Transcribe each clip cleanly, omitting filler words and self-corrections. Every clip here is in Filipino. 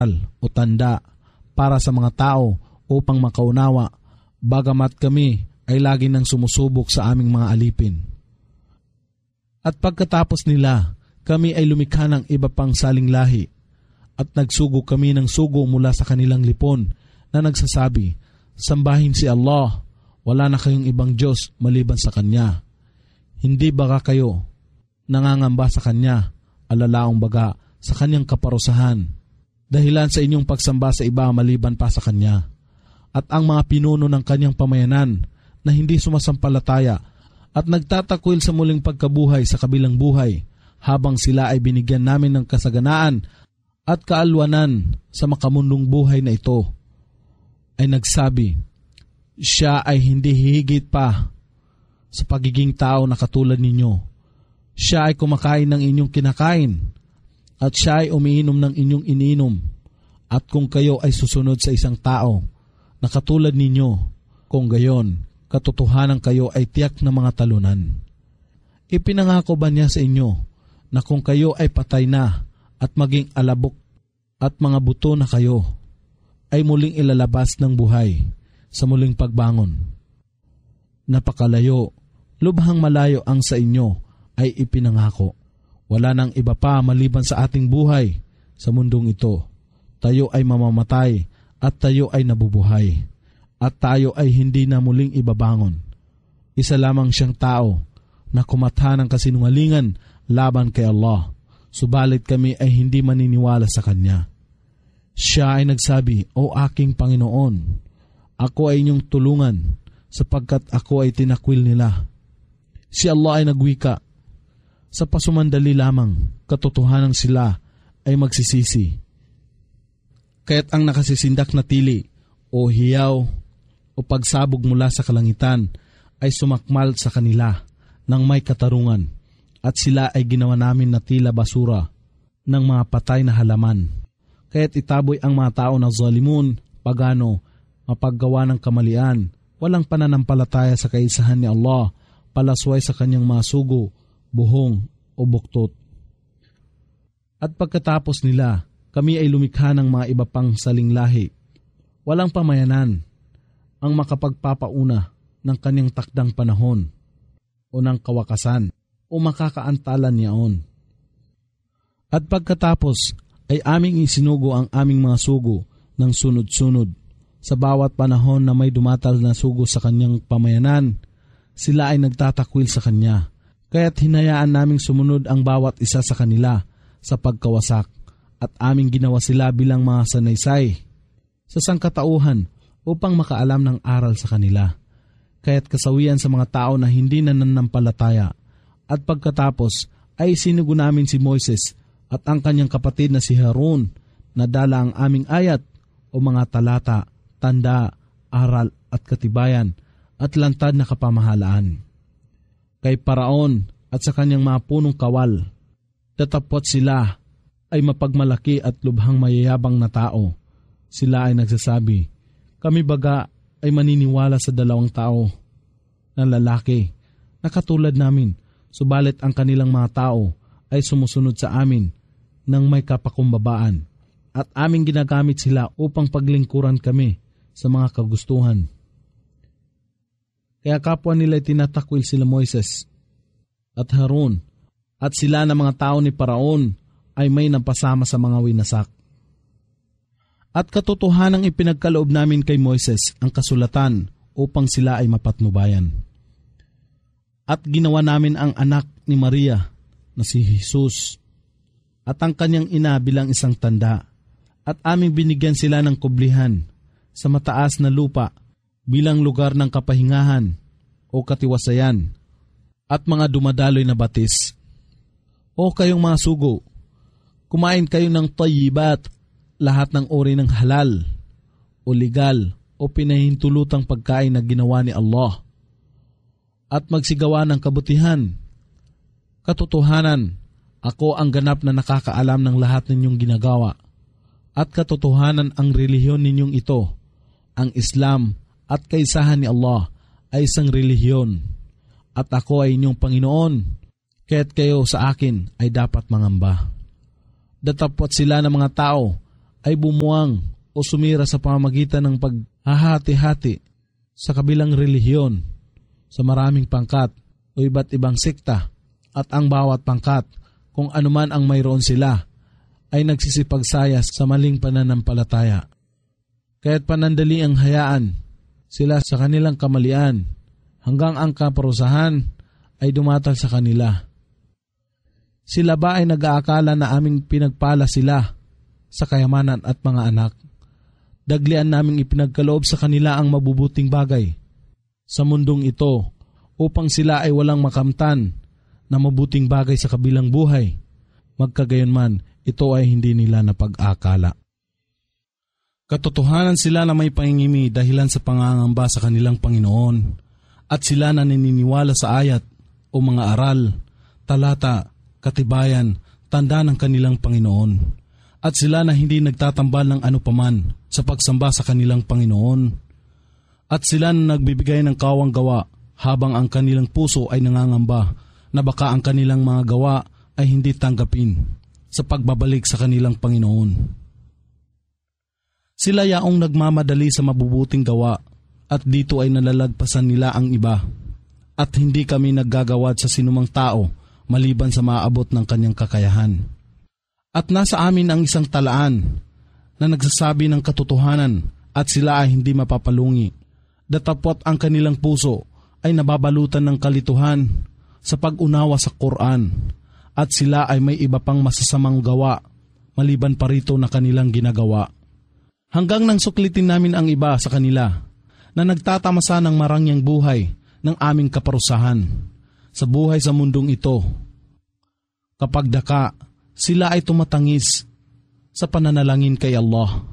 o tanda para sa mga tao upang makaunawa, bagamat kami ay lagi nang sumusubok sa aming mga alipin. At pagkatapos nila, kami ay lumikha ng iba pang saling lahi at nagsugo kami ng sugo mula sa kanilang lipon na nagsasabi, "Sambahin si Allah, wala na kayong ibang Diyos maliban sa Kanya. Hindi baka kayo nangangamba sa Kanya, alalaong baga sa Kanyang kaparusahan, dahilan sa inyong pagsamba sa iba maliban pa sa Kanya." At ang mga pinuno ng Kanyang pamayanan na hindi sumasampalataya at nagtatakwil sa muling pagkabuhay sa kabilang buhay, habang sila ay binigyan namin ng kasaganaan at kaalwanan sa makamundong buhay na ito, ay nagsabi, "Siya ay hindi hihigit pa sa pagiging tao na katulad ninyo. Siya ay kumakain ng inyong kinakain at siya ay umiinom ng inyong iniinom. At kung kayo ay susunod sa isang tao na katulad ninyo, kung gayon, katotohanan kayo ay tiyak na mga talunan. Ipinangako ba niya sa inyo na kung kayo ay patay na at maging alabok at mga buto na kayo, ay muling ilalabas ng buhay sa muling pagbangon? Napakalayo, lubhang malayo ang sa inyo ay ipinangako. Wala nang iba pa maliban sa ating buhay sa mundong ito. Tayo ay mamamatay at tayo ay nabubuhay. At tayo ay hindi na muling ibabangon. Isa lamang siyang tao na kumatha ng kasinungalingan laban kay Allah, subalit kami ay hindi maniniwala sa Kanya. Siya ay nagsabi, "O aking Panginoon, ako ay inyong tulungan sapagkat ako ay tinakwil nila." Si Allah ay nagwika, "Sa pasumandali lamang, katotohanan sila ay magsisisi. Kaya't ang nakasisindak na tili o hiyaw o pagsabog mula sa kalangitan ay sumakmal sa kanila ng may katarungan, at sila ay ginawa namin na tila basura ng mga patay na halaman. Kaya't itaboy ang mga tao na zalimun, pagano, mapaggawa ng kamalian, walang pananampalataya sa kaisahan ni Allah, palasway sa Kanyang mga sugo, buhong o buktot." At pagkatapos nila, kami ay lumikha ng mga iba pang saling lahi. Walang pamayanan ang makapagpapauna ng Kanyang takdang panahon o ng kawakasan o makakaantalan niyaon. At pagkatapos ay aming isinugo ang aming mga sugo ng sunod-sunod. Sa bawat panahon na may dumatal na sugo sa Kanyang pamayanan, sila ay nagtatakwil sa Kanya. Kaya't hinayaan naming sumunod ang bawat isa sa kanila sa pagkawasak, at aming ginawa sila bilang mga sanaysay sa sangkatauhan upang makaalam ng aral sa kanila. Kaya't kasawian sa mga tao na hindi nananampalataya. At pagkatapos ay sinugo namin si Moises at ang kanyang kapatid na si Harun na dala ang aming ayat o mga talata, tanda, aral at katibayan at lantad na kapamahalaan. Kay Paraon at sa kanyang mga punong kawal, datapot sila ay mapagmalaki at lubhang mayayabang na tao. Sila ay nagsasabi, "Kami baga ay maniniwala sa dalawang tao na lalaki na katulad namin, subalit ang kanilang mga tao ay sumusunod sa amin ng may kapakumbabaan, at aming ginagamit sila upang paglingkuran kami sa mga kagustuhan." Kaya kapwa nila tinatakwil sila Moises at Harun, at sila na mga tao ni Paraon ay may napasama sa mga winasak. At katotohanang ipinagkaloob namin kay Moises ang kasulatan upang sila ay mapatnubayan. At ginawa namin ang anak ni Maria na si Jesus at ang kanyang ina bilang isang tanda, at aming binigyan sila ng kublihan sa mataas na lupa bilang lugar ng kapahingahan o katiwasayan at mga dumadaloy na batis. O kayong mga sugo, kumain kayo ng tayyibat, lahat ng uri ng halal o legal o pinahintulutang pagkain na ginawa ni Allah, at magsigawa ng kabutihan. Katotohanan, ako ang ganap na nakakaalam ng lahat ninyong ginagawa, at katotohanan ang relihiyon ninyong ito, ang Islam at kaisahan ni Allah ay isang relihiyon, at ako ay inyong Panginoon, kaya't kayo sa akin ay dapat mangamba. Datapot sila ng mga tao ay bumuwang o sumira sa pamamagitan ng paghahati-hati sa kabilang relihiyon, sa maraming pangkat o iba't ibang sekta, at ang bawat pangkat, kung anuman ang mayroon sila, ay nagsisipagsaya sa maling pananampalataya. Kaya't panandali ang hayaan sila sa kanilang kamalian hanggang ang kaparusahan ay dumatal sa kanila. Sila ba ay nag-aakala na aming pinagpala sila sa kayamanan at mga anak? Daglian naming ipinagkaloob sa kanila ang mabubuting bagay sa mundong ito upang sila ay walang makamtan na mabuting bagay sa kabilang buhay. Magkagayunman, ito ay hindi nila napag-akala. Katotohanan sila na may pangingimi dahilan sa pangangamba sa kanilang Panginoon, at sila na naniniwala sa ayat o mga aral, talata, katibayan, tanda ng kanilang Panginoon, at sila na hindi nagtatambal ng anupaman sa pagsamba sa kanilang Panginoon, at sila na nagbibigay ng kawang gawa habang ang kanilang puso ay nangangamba na baka ang kanilang mga gawa ay hindi tanggapin sa pagbabalik sa kanilang Panginoon. Sila yaong nagmamadali sa mabubuting gawa, at dito ay nalalagpasan nila ang iba, at hindi kami naggagawad sa sinumang tao maliban sa maabot ng kanyang kakayahan. At nasa amin ang isang talaan na nagsasabi ng katotohanan, at sila ay hindi mapapalungi. Datapwat ang kanilang puso ay nababalutan ng kalituhan sa pag-unawa sa Quran, at sila ay may iba pang masasamang gawa maliban pa rito na kanilang ginagawa. Hanggang nang suklitin namin ang iba sa kanila na nagtatamasa ng marangyang buhay ng aming kaparusahan sa buhay sa mundong ito. Kapag daka, sila ay tumatangis sa pananalangin kay Allah.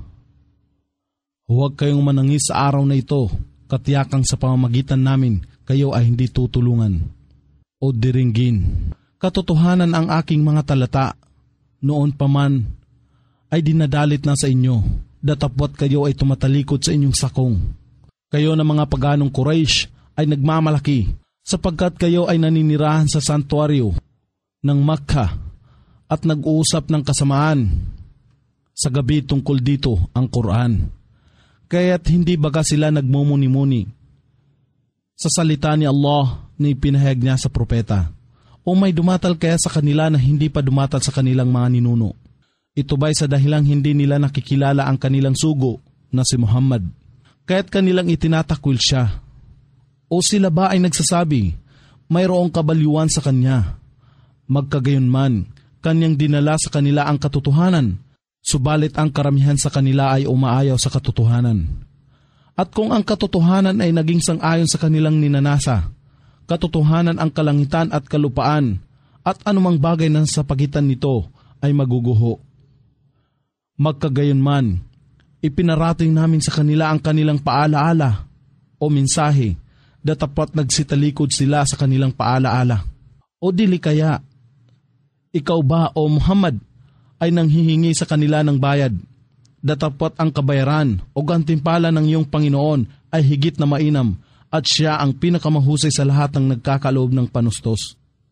Huwag kayong manangis sa araw na ito, katiyakang sa pamamagitan namin kayo ay hindi tutulungan o diringgin. Katotohanan ang aking mga talata, noon pa man ay dinadalit na sa inyo, datapwat kayo ay tumatalikod sa inyong sakong. Kayo na mga paganong Quraysh ay nagmamalaki sapagkat kayo ay naninirahan sa santuaryo ng Makkah at nag-uusap ng kasamaan sa gabi tungkol dito ang Quran. Kaya't hindi baga sila nagmumuni-muni sa salita ni Allah na ipinahayag niya sa propeta, o may dumatal kaya sa kanila na hindi pa dumatal sa kanilang mga ninuno? Ito ba'y sa dahilang hindi nila nakikilala ang kanilang sugo na si Muhammad, kaya't kanilang itinatakwil siya? O sila ba ay nagsasabi, mayroong kabalyuan sa kanya? Magkagayunman, kanyang dinala sa kanila ang katotohanan, subalit ang karamihan sa kanila ay umaayaw sa katotohanan. At kung ang katotohanan ay naging sang-ayon sa kanilang ninanasa, katotohanan ang kalangitan at kalupaan, at anumang bagay na sa pagitan nito ay maguguho. Magkagayunman, ipinarating namin sa kanila ang kanilang paalaala o mensahe, datapwat nagsitalikod sila sa kanilang paalaala. O dili kaya, ikaw ba o Muhammad ay nanghihingi sa kanila ng bayad, datapwat ang kabayaran o gantimpala ng iyong Panginoon ay higit na mainam, at siya ang pinakamahusay sa lahat ng nagkakaloob ng panustos.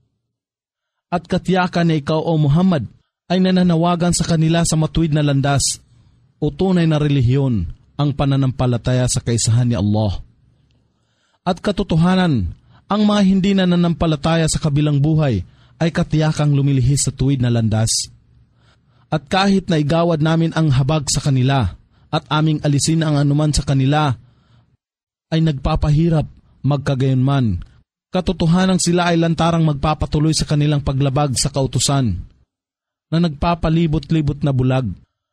At katiyakan na ikaw o Muhammad ay nananawagan sa kanila sa matuwid na landas o tunay na relihiyon, ang pananampalataya sa kaisahan ni Allah. At katotohanan, ang mga hindi nananampalataya sa kabilang buhay ay katiyakang lumilihis sa tuwid na landas. At kahit na igawad namin ang habag sa kanila at aming alisin ang anuman sa kanila, ay nagpapahirap, magkagayunman, katotohanang sila ay lantarang magpapatuloy sa kanilang paglabag sa kautusan na nagpapalibot-libot na bulag.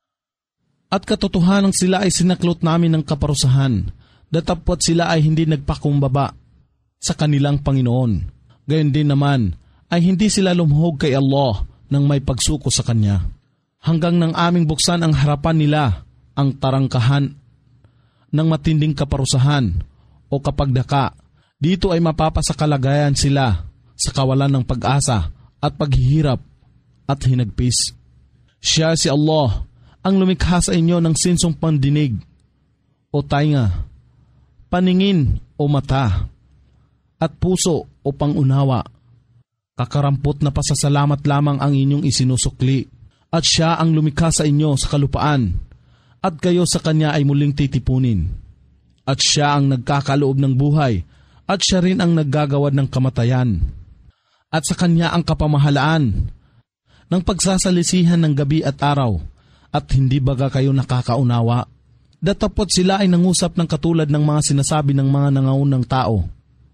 At katotohanang sila ay sinaklot namin ng kaparusahan, datapwat sila ay hindi nagpakumbaba sa kanilang Panginoon. Gayon din naman ay hindi sila lumuhog kay Allah nang may pagsuko sa Kanya. Hanggang nang aming buksan ang harapan nila ang tarangkahan ng matinding kaparusahan o kapagdaka, dito ay mapapasakalagayan sila sa kawalan ng pag-asa at paghihirap at hinagpis. Siya si Allah ang lumikha sa inyo ng sinsong pandinig o tainga, paningin o mata, at puso o pangunawa. Kakarampot na pasasalamat lamang ang inyong isinusukli, at siya ang lumikha sa inyo sa kalupaan at kayo sa Kanya ay muling titipunin. At Siya ang nagkakaloob ng buhay, at Siya rin ang naggagawad ng kamatayan. At sa Kanya ang kapamahalaan ng pagsasalisihan ng gabi at araw, at hindi baga kayo nakakaunawa? Datapot sila ay nangusap ng katulad ng mga sinasabi ng mga nangaunang tao.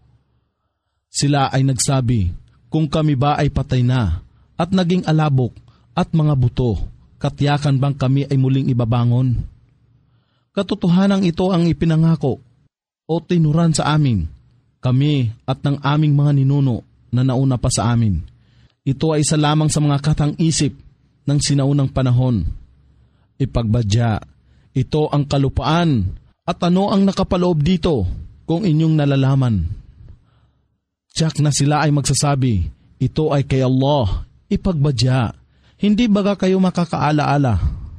Sila ay nagsabi, kung kami ba ay patay na, at naging alabok, at mga buto, katiyakan bang kami ay muling ibabangon? Katotohanan ito ang ipinangako o tinuran sa amin, kami at ng aming mga ninuno na nauna pa sa amin. Ito ay isa lamang sa mga katang-isip ng sinaunang panahon. Ipagbadya, ito ang kalupaan, at ano ang nakapaloob dito kung inyong nalalaman? Tiyak na sila ay magsasabi, ito ay kay Allah. Ipagbadya, hindi baga kayo makakaala-ala?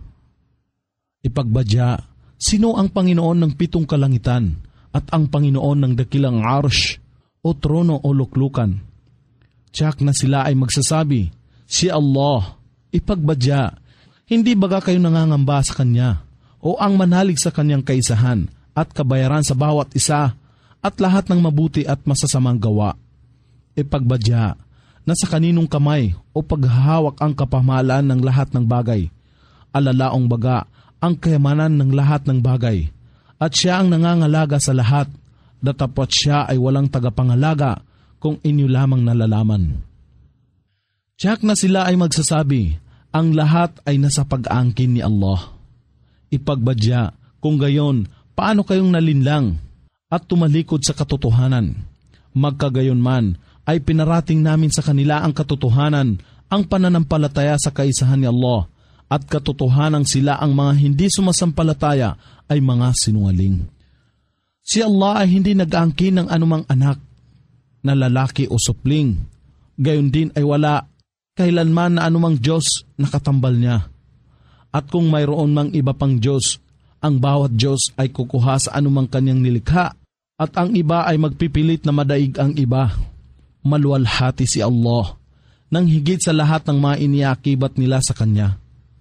Ipagbadya, sino ang Panginoon ng 7 kalangitan at ang Panginoon ng dakilang arsh o trono o luklukan? Tiyak na sila ay magsasabi, si Allah. Ipagbadya, hindi baga kayo nangangamba sa Kanya o ang manalig sa Kanyang kaisahan at kabayaran sa bawat isa at lahat ng mabuti at masasamang gawa? Ipagbadya, nasa kaninong kamay o paghahawak ang kapamahalaan ng lahat ng bagay? Alalaong baga ang kayamanan ng lahat ng bagay, at Siya ang nangangalaga sa lahat, datapot Siya ay walang tagapangalaga kung inyo lamang nalalaman. Tiyak na sila ay magsasabi, ang lahat ay nasa pag-aangkin ni Allah. Ipagbadya, kung gayon, paano kayong nalinlang at tumalikod sa katotohanan? Magkagayon man, ay pinarating namin sa kanila ang katotohanan, ang pananampalataya sa kaisahan ni Allah, at katotohanan sila ang mga hindi sumasampalataya ay mga sinungaling. Si Allah ay hindi nag-aangkin ng anumang anak, na lalaki o supling. Gayon din ay wala kailanman na anumang Diyos na katambal niya. At kung mayroon mang iba pang Diyos, ang bawat Diyos ay kukuha sa anumang kanyang nilikha, at ang iba ay magpipilit na madaig ang iba. Maluwalhati si Allah, nang higit sa lahat ng mga iniakibat nila sa Kanya.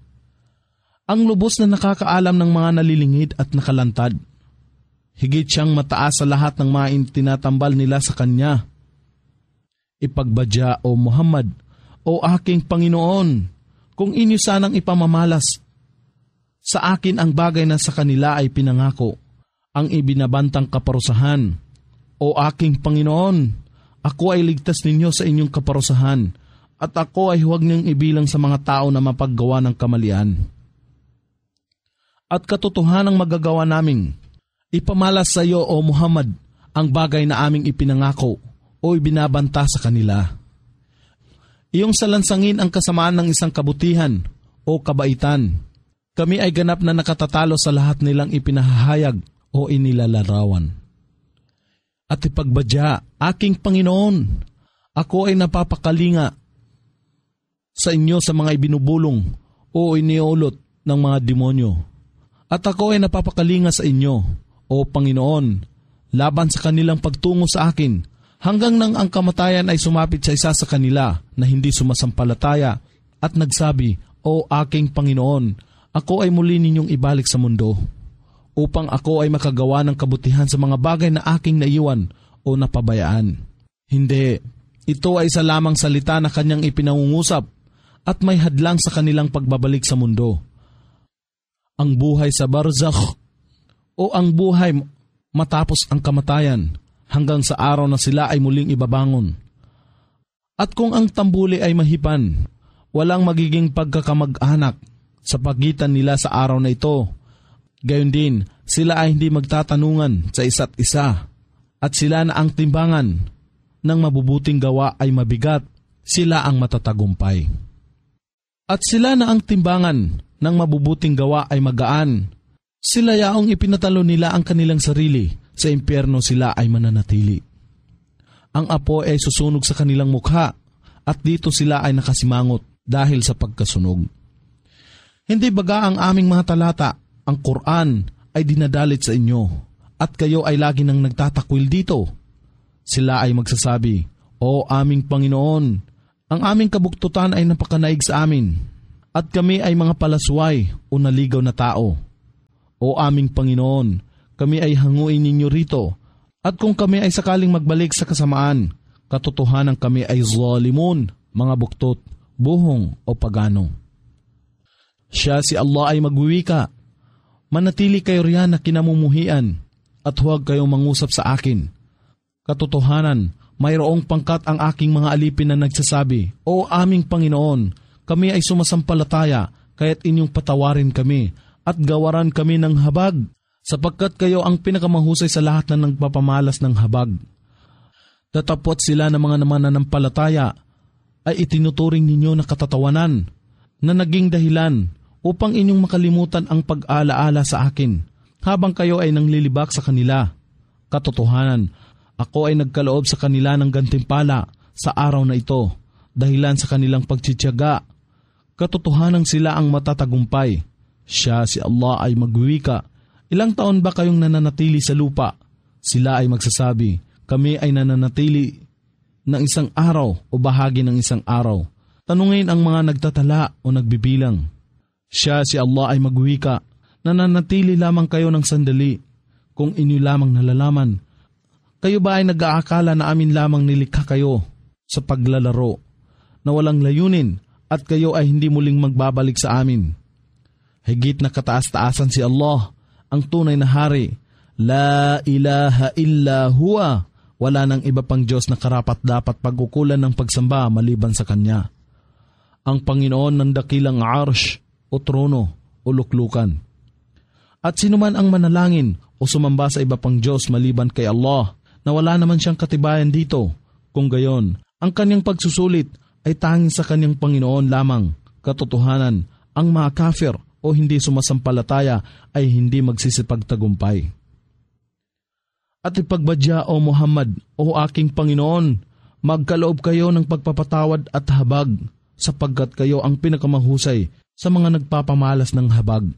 Ang lubos na nakakaalam ng mga nalilingid at nakalantad. Higit siyang mataas sa lahat ng mga tinatambal nila sa Kanya. Ipagbadya, O Muhammad, O aking Panginoon, kung inyo sanang ipamamalas sa akin ang bagay na sa kanila ay pinangako, ang ibinabantang kaparusahan. O aking Panginoon, ako ay ligtas ninyo sa inyong kaparusahan, at ako ay huwag niyong ibilang sa mga tao na mapaggawa ng kamalian. At katotohanang magagawa naming ipamalas sa iyo, O Muhammad, ang bagay na aming ipinangako o ibinabanta sa kanila. Iyong salansangin ang kasamaan ng isang kabutihan o kabaitan. Kami ay ganap na nakatatalo sa lahat nilang ipinahahayag o inilalarawan. At ipagbadya, aking Panginoon, ako ay napapakalinga sa inyo sa mga ibinubulong o iniulot ng mga demonyo. At ako ay napapakalinga sa inyo, O Panginoon, laban sa kanilang pagtungo sa akin, hanggang nang ang kamatayan ay sumapit sa isa sa kanila na hindi sumasampalataya at nagsabi, O aking Panginoon, ako ay muli ninyong ibalik sa mundo, upang ako ay makagawa ng kabutihan sa mga bagay na aking naiwan o napabayaan. Hindi, ito ay isa lamang salita na kanyang ipinangungusap at may hadlang sa kanilang pagbabalik sa mundo. Ang buhay sa barzakh o ang buhay matapos ang kamatayan hanggang sa araw na sila ay muling ibabangon. At kung ang tambuli ay mahipan, walang magiging pagkakamag-anak sa pagitan nila sa araw na ito. Gayon din, sila ay hindi magtatanungan sa isa't isa, at sila na ang timbangan ng mabubuting gawa ay mabigat, sila ang matatagumpay. At sila na ang timbangan ng mabubuting gawa ay magaan, sila yaong ipinatalo nila ang kanilang sarili, sa impyerno sila ay mananatili. Ang apoy ay susunog sa kanilang mukha, at dito sila ay nakasimangot dahil sa pagkasunog. Hindi baga ang aming mga talata, ang Quran, ay dinadalit sa inyo, at kayo ay lagi nang nagtatakwil dito? Sila ay magsasabi, O aming Panginoon, ang aming kabuktutan ay napakanaig sa amin, at kami ay mga palasway o naligaw na tao. O aming Panginoon, kami ay hanguin ninyo rito, at kung kami ay sakaling magbalik sa kasamaan, katotohanan kami ay zalimun, mga buktot, buhong o pagano. Siya si Allah ay magwiwika, manatili kayo riyan na kinamumuhian, at huwag kayong mangusap sa akin. Katotohanan, mayroong pangkat ang aking mga alipin na nagsasabi, O aming Panginoon, kami ay sumasampalataya, kaya't inyong patawarin kami, at gawaran kami ng habag, sapagkat kayo ang pinakamahusay sa lahat na nagpapamalas ng habag. Tatapwat sila ng mga mananampalataya, ay itinuturing ninyo na katatawanan, na naging dahilan upang inyong makalimutan ang pag-alaala sa akin, habang kayo ay nanglilibak sa kanila. Katotohanan, ako ay nagkaloob sa kanila ng gantimpala sa araw na ito, dahilan sa kanilang pagtsityaga. Katotohanan sila ang matatagumpay. Siya si Allah ay magwiwika, ilang taon ba kayong nananatili sa lupa? Sila ay magsasabi, kami ay nananatili ng isang araw o bahagi ng isang araw. Tanungin ang mga nagtatala o nagbibilang. Siya si Allah ay magwiwika, nananatili lamang kayo ng sandali. Kung inyo lamang nalalaman, kayo ba ay nag-aakala na amin lamang nilikha kayo sa paglalaro, na walang layunin at kayo ay hindi muling magbabalik sa amin? Higit na kataas-taasan si Allah, ang tunay na hari. La ilaha illa huwa. Wala nang iba pang Diyos na karapat-dapat pagkukulan ng pagsamba maliban sa Kanya. Ang Panginoon ng dakilang arsh o trono o luklukan. At sinuman ang manalangin o sumamba sa iba pang Diyos maliban kay Allah, na wala naman siyang katibayan dito. Kung gayon, ang kanyang pagsusulit ay tanging sa kanyang Panginoon lamang. Katotohanan, ang mga kafir o hindi sumasampalataya ay hindi magsisipagtagumpay. At ipagbadya, O Muhammad, O aking Panginoon, magkaloob kayo ng pagpapatawad at habag, sapagkat kayo ang pinakamahusay sa mga nagpapamalas ng habag.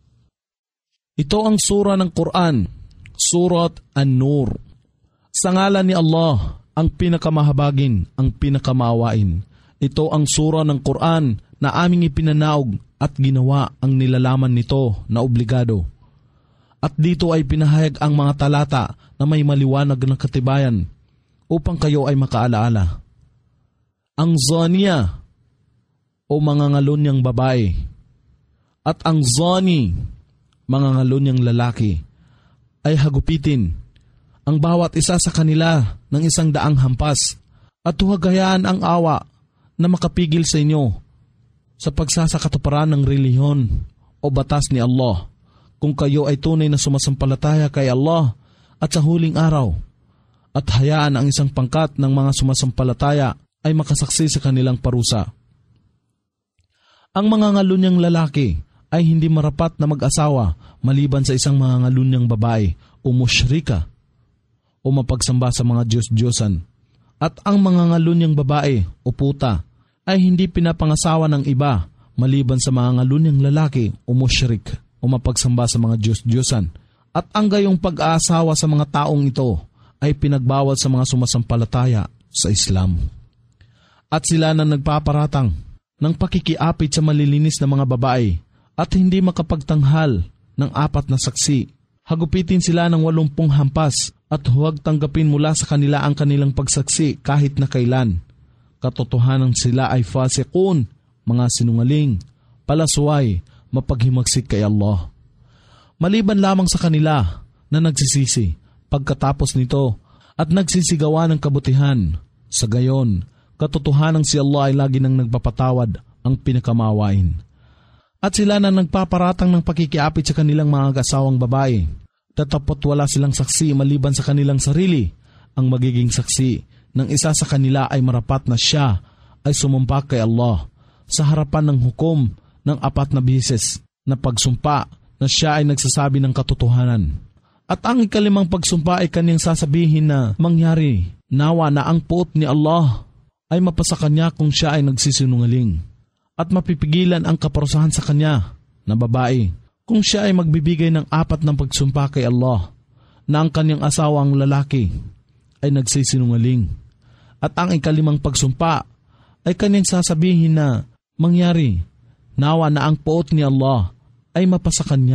Ito ang sura ng Quran, Surat An-Nur. Sa ngalan ni Allah, ang pinakamahabagin, ang pinakamaawain. Ito ang sura ng Quran na aming ipinanaog at ginawa ang nilalaman nito na obligado. At dito ay pinahayag ang mga talata na may maliwanag ng katibayan upang kayo ay makaalaala. Ang zaniya o mga ngalunyang babae at ang zani, mga ngalunyang lalaki, ay hagupitin ang bawat isa sa kanila ng 100 hampas, at huwag hayaan ang awa na makapigil sa inyo sa pagsasakatuparan ng relihiyon o batas ni Allah, kung kayo ay tunay na sumasampalataya kay Allah at sa huling araw, at hayaan ang isang pangkat ng mga sumasampalataya ay makasaksi sa kanilang parusa. Ang mga ngalunyang lalaki ay hindi marapat na mag-asawa maliban sa isang mga ngalunyang babae o mushrika o mapagsamba sa mga Diyos-Diyosan. At ang mga ngalunyang babae o puta ay hindi pinapangasawa ng iba maliban sa mga ngalunyang lalaki o mushrik o mapagsamba sa mga Diyos-Diyosan. At ang gayong pag-aasawa sa mga taong ito ay pinagbawal sa mga sumasampalataya sa Islam. At sila na nagpaparatang ng pakikiapit sa malilinis na mga babae at hindi makapagtanghal ng 4 na saksi. Hagupitin sila ng 80 hampas at huwag tanggapin mula sa kanila ang kanilang pagsaksi kahit na kailan. Katotohanan sila ay fasikun, mga sinungaling, palasway, mapaghimagsik kay Allah. Maliban lamang sa kanila na nagsisisi pagkatapos nito at nagsisigawa ng kabutihan. Sa gayon, katotohanan si Allah ay lagi nang nagpapatawad, ang pinakamawain. At sila na nagpaparatang ng pakikiapit sa kanilang mga kasawang babae, tatapot wala silang saksi maliban sa kanilang sarili. Ang magiging saksi ng isa sa kanila ay marapat na siya ay sumumpa kay Allah sa harapan ng hukom ng 4 na bisis na pagsumpa na siya ay nagsasabi ng katotohanan. At ang 5 pagsumpa ay kanyang sasabihin na mangyari, nawa na ang puot ni Allah ay mapasa kanya kung siya ay nagsisinungaling. At mapipigilan ang kaparusahan sa kanya na babae kung siya ay magbibigay ng 4 ng pagsumpa kay Allah na ang kanyang asawang lalaki ay nagsisinungaling. At ang 5 pagsumpa ay kanyang sasabihin na mangyari, nawa na ang puot ni Allah ay mapasa kanya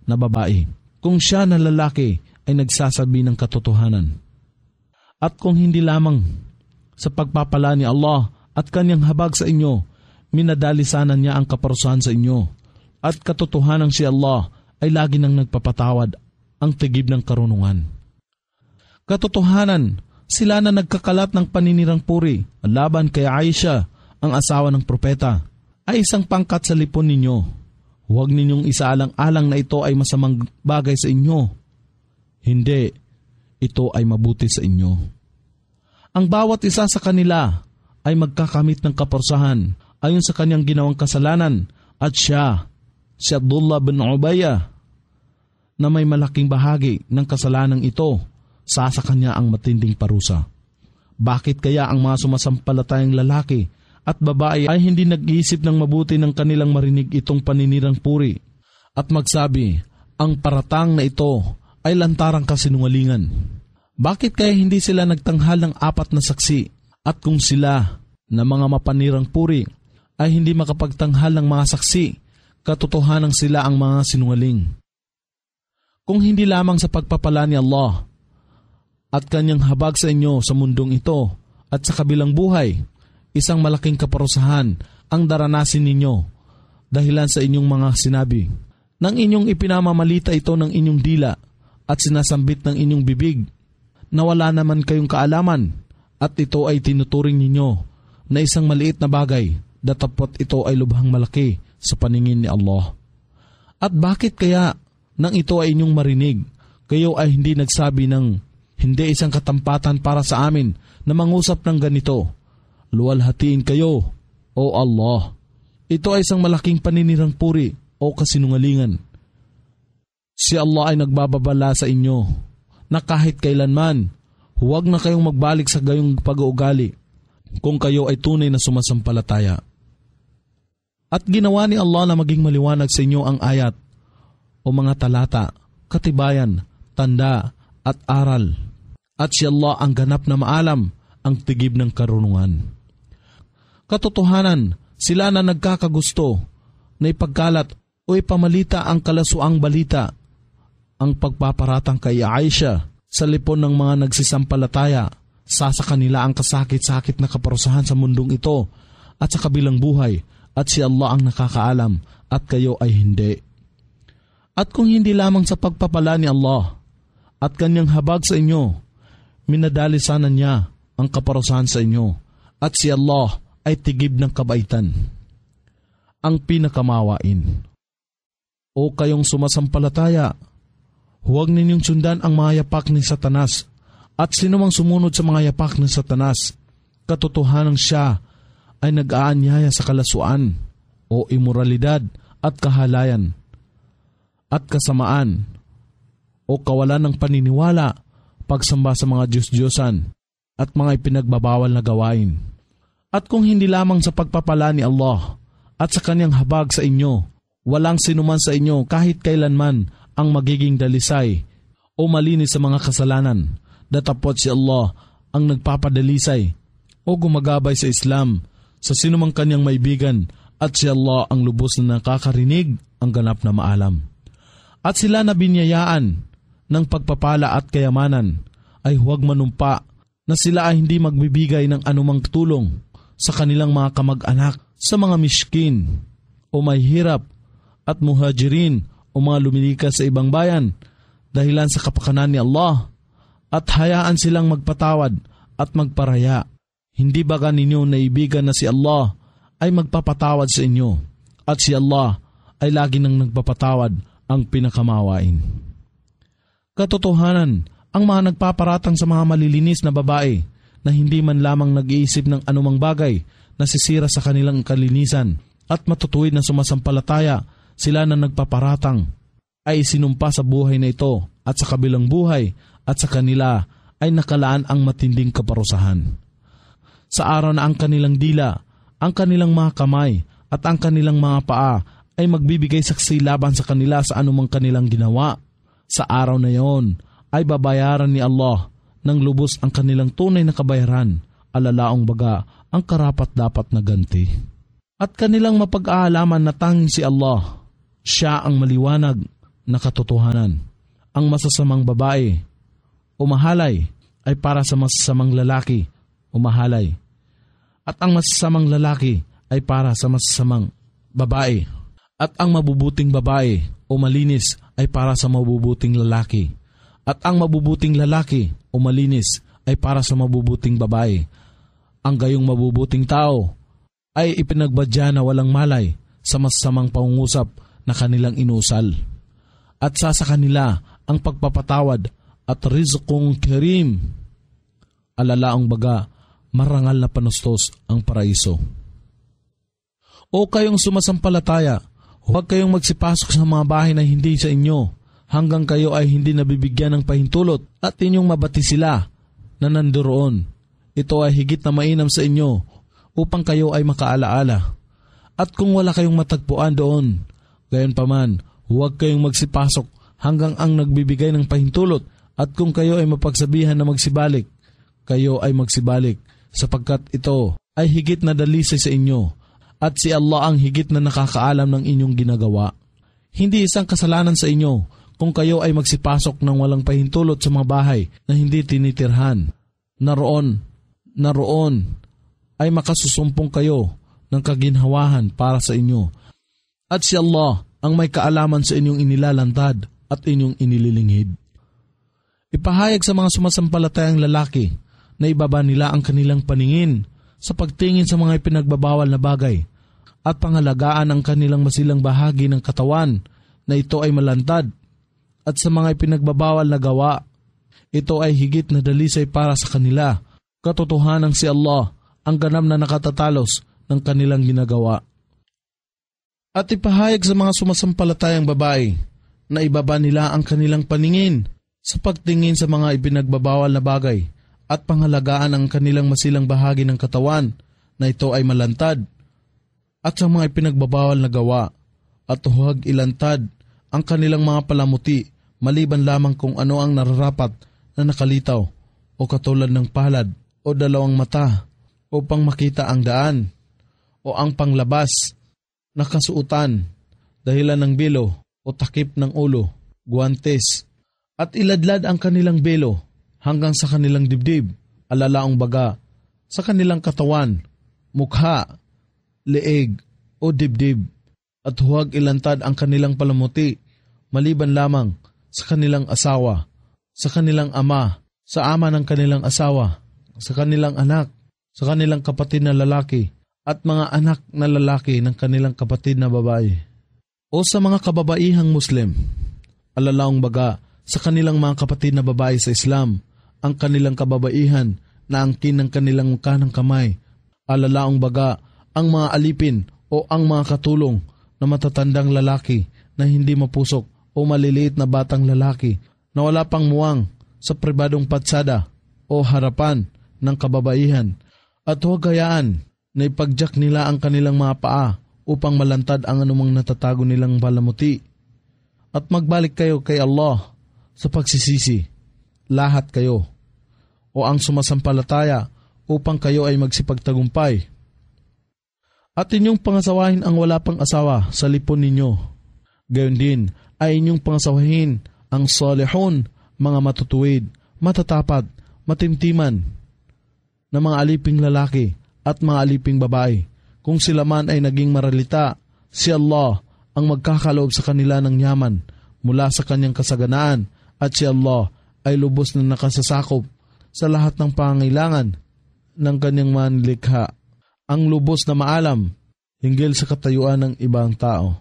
na babae, kung siya na lalaki ay nagsasabi ng katotohanan. At kung hindi lamang sa pagpapala ni Allah at kanyang habag sa inyo, minadalisanan niya ang kaparusahan sa inyo. At katotohanan si Allah ay lagi nang nagpapatawad, ang tigib ng karunungan. Katotohanan, sila na nagkakalat ng paninirang puri laban kay Aisha, ang asawa ng propeta, ay isang pangkat sa lipon ninyo. Huwag ninyong isaalang-alang na ito ay masamang bagay sa inyo. Hindi, ito ay mabuti sa inyo. Ang bawat isa sa kanila ay magkakamit ng kaparusahan ayon sa kanyang ginawang kasalanan, at siya, si Abdullah bin Ubayya, na may malaking bahagi ng kasalanang ito, sa kanya ang matinding parusa. Bakit kaya ang mga sumasampalatayang lalaki at babae ay hindi nag-iisip ng mabuti ng kanilang marinig itong paninirang puri at magsabi, ang paratang na ito ay lantarang kasinungalingan? Bakit kaya hindi sila nagtanghal ng 4 na saksi? At kung sila na mga mapanirang puri ay hindi makapagtanghal ng mga saksi, katotohanan sila ang mga sinungaling. Kung hindi lamang sa pagpapala ni Allah at kanyang habag sa inyo sa mundong ito at sa kabilang buhay, isang malaking kaparusahan ang daranasin ninyo dahilan sa inyong mga sinabi. Nang inyong ipinamamalita ito ng inyong dila at sinasambit ng inyong bibig, na wala naman kayong kaalaman at ito ay tinuturing ninyo na isang maliit na bagay, datapot ito ay lubhang malaki sa paningin ni Allah. At bakit kaya nang ito ay inyong marinig, kayo ay hindi nagsabi ng, hindi isang katampatan para sa amin na mangusap ng ganito? Luwalhatiin kayo, O Allah. Ito ay isang malaking paninirang puri o kasinungalingan. Si Allah ay nagbababala sa inyo na kahit kailanman, huwag na kayong magbalik sa gayong pag-uugali kung kayo ay tunay na sumasampalataya. At ginawa ni Allah na maging maliwanag sa inyo ang ayat o mga talata, katibayan, tanda at aral. At si Allah ang ganap na maalam, ang tigib ng karunungan. Katotohanan, sila na nagkakagusto na ipagkalat o ipamalita ang kalasuang balita, ang pagpaparatang kay Aisha sa lipon ng mga nagsisampalataya, sa kanila ang kasakit-sakit na kaparusahan sa mundong ito at sa kabilang buhay, at si Allah ang nakakaalam at kayo ay hindi. At kung hindi lamang sa pagpapala ni Allah at kanyang habag sa inyo, minadalisanan niya ang kaparusahan sa inyo, at si Allah ay tigib ng kabaitan, ang pinakamawain. O kayong sumasampalataya, huwag ninyong sundan ang mga yapak ni Satanas, at sinumang sumunod sa mga yapak ni Satanas, katotohanan siya ay nag-aanyaya sa kalasuan o imoralidad at kahalayan at kasamaan o kawalan ng paniniwala, pagsamba sa mga Diyos-Diyosan at mga ipinagbabawal na gawain. At kung hindi lamang sa pagpapala ni Allah at sa kanyang habag sa inyo, walang sinuman sa inyo kahit kailanman ang magiging dalisay o malinis sa mga kasalanan, datapot si Allah ang nagpapadalisay o gumagabay sa Islam sa sinumang kanyang maibigan, at si Allah ang lubos na nakakarinig, ang ganap na maalam. At sila na binyayaan ng pagpapala at kayamanan ay huwag manumpa na sila ay hindi magbibigay ng anumang tulong sa kanilang mga kamag-anak, sa mga miskin o may hirap at muhajirin o mga lumilikas sa ibang bayan dahilan sa kapakanan ni Allah, at hayaan silang magpatawad at magparaya. Hindi ba ninyo naibigan na si Allah ay magpapatawad sa inyo, at si Allah ay lagi nang nagpapatawad, ang pinakamawain. Katotohanan, ang mga nagpaparatang sa mga malilinis na babae na hindi man lamang nag-iisip ng anumang bagay na sisira sa kanilang kalinisan at matutuwid na sumasampalataya, sila na nagpaparatang ay sinumpa sa buhay na ito at sa kabilang buhay, at sa kanila ay nakalaan ang matinding kaparusahan. Sa araw na ang kanilang dila, ang kanilang mga kamay at ang kanilang mga paa ay magbibigay saksi laban sa kanila sa anumang kanilang ginawa, sa araw na yon ay babayaran ni Allah ng lubos ang kanilang tunay na kabayaran, alalaong baga ang karapat-dapat na ganti. At kanilang mapag-aalaman na tanging si Allah, siya ang maliwanag na katotohanan. Ang masasamang babae o mahalay ay para sa masasamang lalaki o mahalay. At ang masasamang lalaki ay para sa masasamang babae. At ang mabubuting babae o malinis ay para sa mabubuting lalaki. At ang mabubuting lalaki o malinis ay para sa mabubuting babae. Ang gayong mabubuting tao ay ipinagbadya na walang malay sa masasamang pangungusap na kanilang inusal. At sa kanila ang pagpapatawad at rizqong karim. Alalaang baga, marangal na panustos ang paraiso. O kayong sumasampalataya, huwag kayong magsipasok sa mga bahay na hindi sa inyo, hanggang kayo ay hindi nabibigyan ng pahintulot at inyong mabati sila na nandoon. Ito ay higit na mainam sa inyo upang kayo ay makaalaala. At kung wala kayong matagpuan doon, gayon paman, huwag kayong magsipasok hanggang ang nagbibigay ng pahintulot, at kung kayo ay mapagsabihan na magsibalik, kayo ay magsibalik, sapagkat ito ay higit na dalisay sa inyo, at si Allah ang higit na nakakaalam ng inyong ginagawa. Hindi isang kasalanan sa inyo kung kayo ay magsipasok ng walang pahintulot sa mga bahay na hindi tinitirhan. Naroon ay makasusumpong kayo ng kaginhawahan para sa inyo. At si Allah ang may kaalaman sa inyong inilalantad at inyong inililinghid. Ipahayag sa mga sumasampalatayang lalaki na ibaba nila ang kanilang paningin sa pagtingin sa mga ipinagbabawal na bagay at pangalagaan ang kanilang masilang bahagi ng katawan na ito ay malantad, at sa mga ipinagbabawal na gawa, ito ay higit na dalisay para sa kanila. Katotohanan si Allah ang ganam na nakatatalos ng kanilang ginagawa. At ipahayag sa mga sumasampalatayang babae na ibaba nila ang kanilang paningin sa pagtingin sa mga ipinagbabawal na bagay at pangalagaan ang kanilang masilang bahagi ng katawan na ito ay malantad, at sa mga ipinagbabawal na gawa, at huwag ilantad ang kanilang mga palamuti maliban lamang kung ano ang nararapat na nakalitaw o katulad ng palad o dalawang mata upang makita ang daan, o ang panglabas na kasuutan dahilan ng belo o takip ng ulo, guwantes, at iladlad ang kanilang belo hanggang sa kanilang dibdib, alalaong baga, sa kanilang katawan, mukha, leeg o dibdib, at huwag ilantad ang kanilang palamuti maliban lamang sa kanilang asawa, sa kanilang ama, sa ama ng kanilang asawa, sa kanilang anak, sa kanilang kapatid na lalaki, at mga anak na lalaki ng kanilang kapatid na babae. O sa mga kababaihang Muslim, alalaong baga, sa kanilang mga kapatid na babae sa Islam, ang kanilang kababaihan na angkin ng kanilang kanang kamay, alalaong baga, ang mga alipin o ang mga katulong na matatandang lalaki na hindi mapusok o maliliit na batang lalaki na wala pang muwang sa pribadong patsada o harapan ng kababaihan, at huwag hayaan na ipagdiyak nila ang kanilang mga paa upang malantad ang anumang natatago nilang palamuti. At magbalik kayo kay Allah sa pagsisisi, lahat kayo, o ang sumasampalataya upang kayo ay magsipagtagumpay. At inyong pangasawahin ang wala pang asawa sa lipon ninyo. Gayon din ay inyong pangasawahin ang salihun, mga matutuwid, matatapat, matimtiman na mga aliping lalaki at mga aliping babae. Kung sila man ay naging maralita, si Allah ang magkakaloob sa kanila ng yaman mula sa kanyang kasaganaan, at si Allah ay lubos na nakasasakop sa lahat ng pangangailangan ng kanyang manlikha, ang lubos na maalam hinggil sa katayuan ng ibang tao.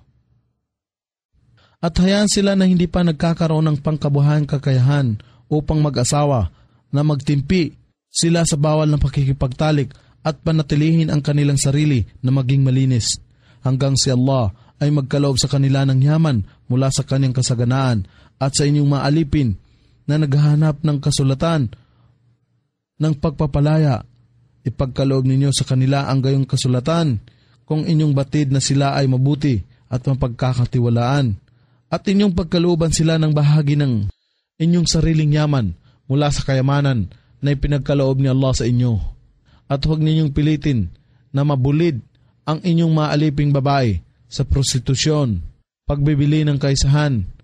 At hayaan sila na hindi pa nagkakaroon ng pangkabuhayan kakayahan upang mag-asawa na magtimpi sila sa bawal ng pakikipagtalik at panatilihin ang kanilang sarili na maging malinis, hanggang si Allah ay magkaloob sa kanila ng yaman mula sa kanyang kasaganaan, at sa inyong mga alipin na naghahanap ng kasulatan ng pagpapalaya, ipagkaloob ninyo sa kanila ang gayong kasulatan kung inyong batid na sila ay mabuti at mapagkakatiwalaan, at inyong pagkalooban sila ng bahagi ng inyong sariling yaman mula sa kayamanan na ipinagkaloob ni Allah sa inyo. At huwag ninyong pilitin na mabulid ang inyong maaliping babae sa prostitusyon, pagbibili ng kaisahan,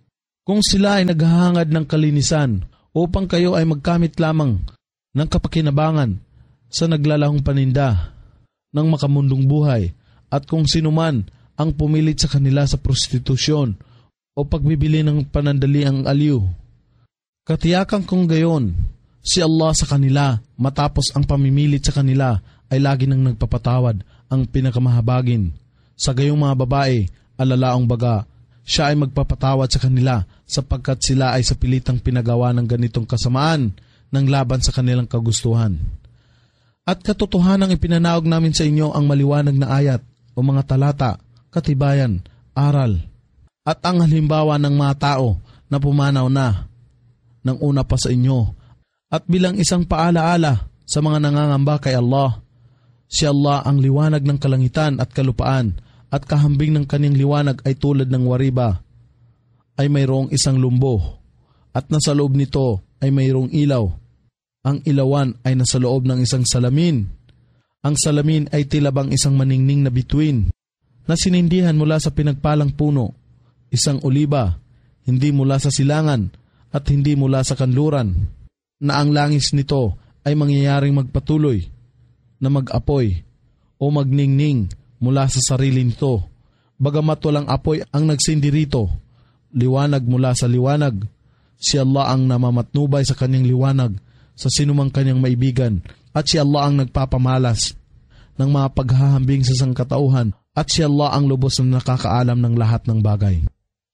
Kung sila ay naghahangad ng kalinisan upang kayo ay magkamit lamang ng kapakinabangan sa naglalahong paninda ng makamundong buhay, at kung sinuman ang pumilit sa kanila sa prostitusyon o pagbibili ng panandaliang aliw, katiyakan kong gayon, si Allah sa kanila matapos ang pamimilit sa kanila ay lagi nang nagpapatawad ang pinakamahabagin. Sa gayong mga babae, alalaong baga, siya ay magpapatawad sa kanila sapagkat sila ay sa pilitang pinagawa ng ganitong kasamaan ng laban sa kanilang kagustuhan. At katotohanang ipinanaog namin sa inyo ang maliwanag na ayat o mga talata, katibayan, aral, at ang halimbawa ng mga tao na pumanaw na ng una pa sa inyo, at bilang isang paalaala sa mga nangangamba kay Allah. Si Allah ang liwanag ng kalangitan at kalupaan, at kahambing ng kanyang liwanag ay tulad ng wariba, ay mayroong isang lumbo, at nasa loob nito ay mayroong ilaw. Ang ilawan ay nasa loob ng isang salamin. Ang salamin ay tilabang isang maningning na bituin na sinindihan mula sa pinagpalang puno, isang oliba, hindi mula sa silangan at hindi mula sa kanluran, na ang langis nito ay mangyayaring magpatuloy na mag-apoy o magningning mula sa sarili nito. Bagamat walang apoy ang nagsindi rito, liwanag mula sa liwanag. Si Allah ang namamatnubay sa kanyang liwanag sa sinumang kanyang maibigan, at si Allah ang nagpapamalas ng mga paghahambing sa sangkatauhan, at si Allah ang lubos na nakakaalam ng lahat ng bagay.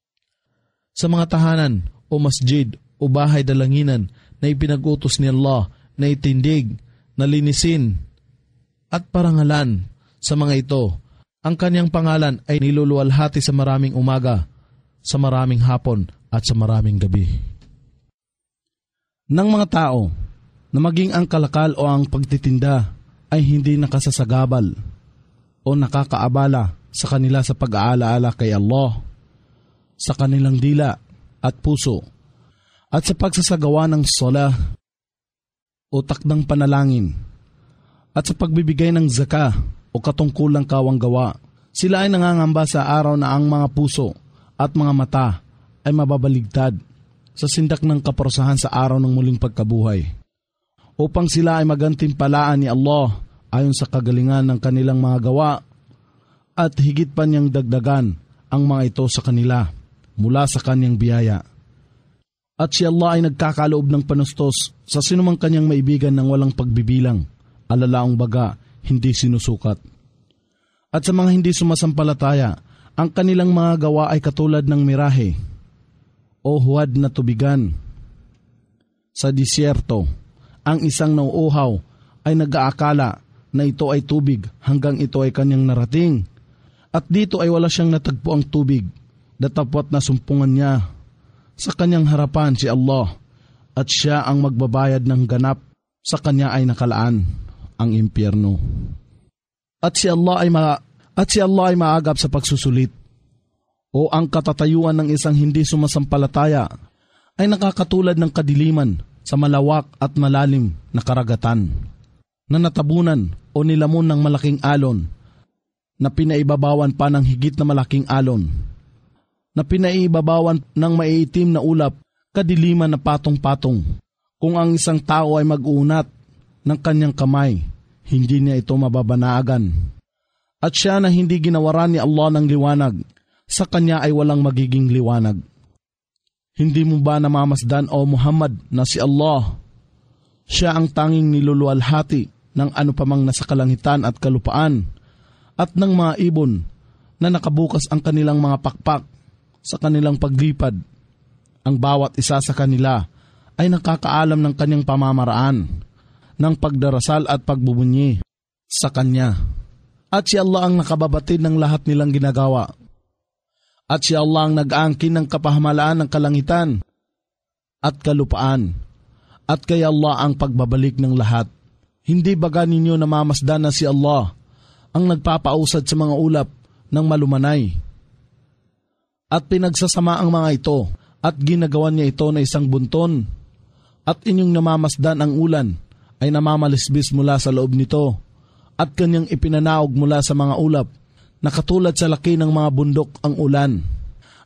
Sa mga tahanan o masjid o bahay dalanginan na ipinag-utos ni Allah na itindig, na linisin at parangalan sa mga ito, ang kanyang pangalan ay niluluwalhati sa maraming umaga, sa maraming hapon at sa maraming gabi. Ng mga tao na maging ang kalakal o ang pagtitinda ay hindi nakasasagabal o nakakaabala sa kanila sa pag-aalaala kay Allah, sa kanilang dila at puso, at sa pagsasagawa ng sala o takdang panalangin, at sa pagbibigay ng zaka o katungkulang kawanggawa. Sila ay nangangamba sa araw na ang mga puso at mga mata ay mababaligtad sa sindak ng kaparusahan sa araw ng muling pagkabuhay, upang sila ay magantimpalaan ni Allah ayon sa kagalingan ng kanilang mga gawa, at higit pa niyang dagdagan ang mga ito sa kanila mula sa kanyang biyaya. At si Allah ay nagkakaloob ng panustos sa sinumang kanyang maibigan ng walang pagbibilang, alalaong baga, hindi sinusukat. At sa mga hindi sumasampalataya, ang kanilang mga gawa ay katulad ng mirahe o huwad na tubigan sa disyerto. Ang isang nauuhaw ay nag-aakala na ito ay tubig hanggang ito ay kanyang narating. At dito ay wala siyang natagpo ang tubig, datapwat na sumpungan niya sa kanyang harapan si Allah, at siya ang magbabayad ng ganap, sa kanya ay nakalaan ang impyerno. At si Allah ay maagap sa pagsusulit, o ang katatayuan ng isang hindi sumasampalataya ay nakakatulad ng kadiliman sa malawak at malalim na karagatan, na natabunan o nilamon ng malaking alon, na pinaibabawan pa ng higit na malaking alon, na pinaibabawan ng maiitim na ulap, kadiliman na patong-patong. Kung ang isang tao ay mag-uunat ng kanyang kamay, hindi niya ito mababanaagan. At siya na hindi ginawaran ni Allah ng liwanag, sa kanya ay walang magiging liwanag. Hindi mo ba namamasdan, o Muhammad, na si Allah, siya ang tanging niluluwalhati ng ano pamang nasa kalangitan at kalupaan, at ng mga ibon na nakabukas ang kanilang mga pakpak sa kanilang paglipad. Ang bawat isa sa kanila ay nakakaalam ng kanyang pamamaraan, ng pagdarasal at pagbubunyi sa kanya. At si Allah ang nakababatid ng lahat nilang ginagawa. At si Allah ang nag-aangkin ng kapahamalaan ng kalangitan at kalupaan. At kay Allah ang pagbabalik ng lahat. Hindi baga ninyo namamasdan na si Allah ang nagpapausad sa mga ulap ng malumanay, at pinagsasama ang mga ito, at ginagawan niya ito na isang bunton, at inyong namamasdan ang ulan ay namamalisbis mula sa loob nito, at kanyang ipinanaog mula sa mga ulap, na katulad sa laki ng mga bundok ang ulan,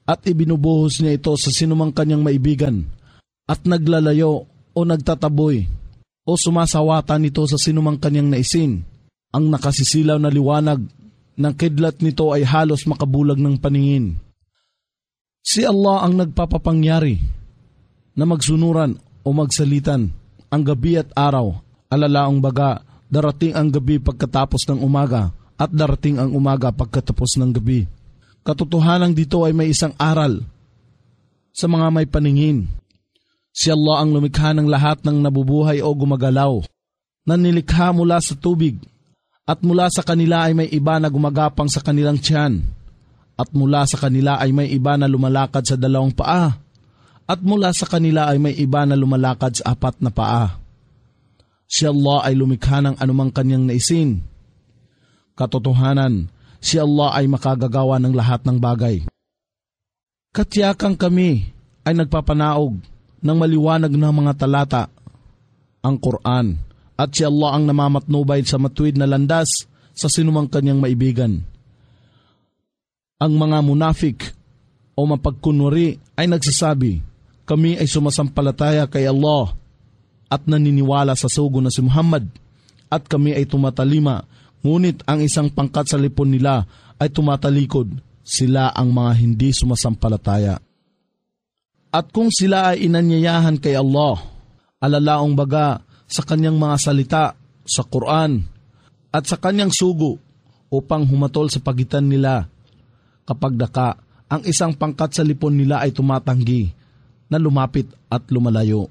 at ibinubuhos niya ito sa sinumang kanyang maibigan at naglalayo o nagtataboy o sumasawata nito sa sinumang kanyang naisin. Ang nakasisilaw na liwanag ng kidlat nito ay halos makabulag ng paningin. Si Allah ang nagpapapangyari na magsunuran o magsalitan ang gabi at araw. Alalaong baga, darating ang gabi pagkatapos ng umaga at darating ang umaga pagkatapos ng gabi. Katotohanan dito ay may isang aral sa mga may paningin. Si Allah ang lumikha ng lahat ng nabubuhay o gumagalaw, na nilikha mula sa tubig, at mula sa kanila ay may iba na gumagapang sa kanilang tiyan, at mula sa kanila ay may iba na lumalakad sa 2 paa, at mula sa kanila ay may iba na lumalakad sa 4 na paa. Si Allah ay lumikha ng anumang kanyang naisin. Katotohanan, si Allah ay makagagawa ng lahat ng bagay. Katiyakang kami ay nagpapanaog ng maliwanag na mga talata, ang Quran, at si Allah ang namamatnubay sa matuwid na landas sa sinumang kanyang maibigan. Ang mga munafik o mapagkunwari ay nagsasabi, kami ay sumasampalataya kay Allah at naniniwala sa sugo na si Muhammad, at kami ay tumatalima, ngunit ang isang pangkat sa lipon nila ay tumatalikod, sila ang mga hindi sumasampalataya. At kung sila ay inanyayahan kay Allah, alalaong baga sa kanyang mga salita, sa Quran, at sa kanyang sugo upang humatol sa pagitan nila, kapag daka, ang isang pangkat sa lipon nila ay tumatanggi na lumapit at lumalayo.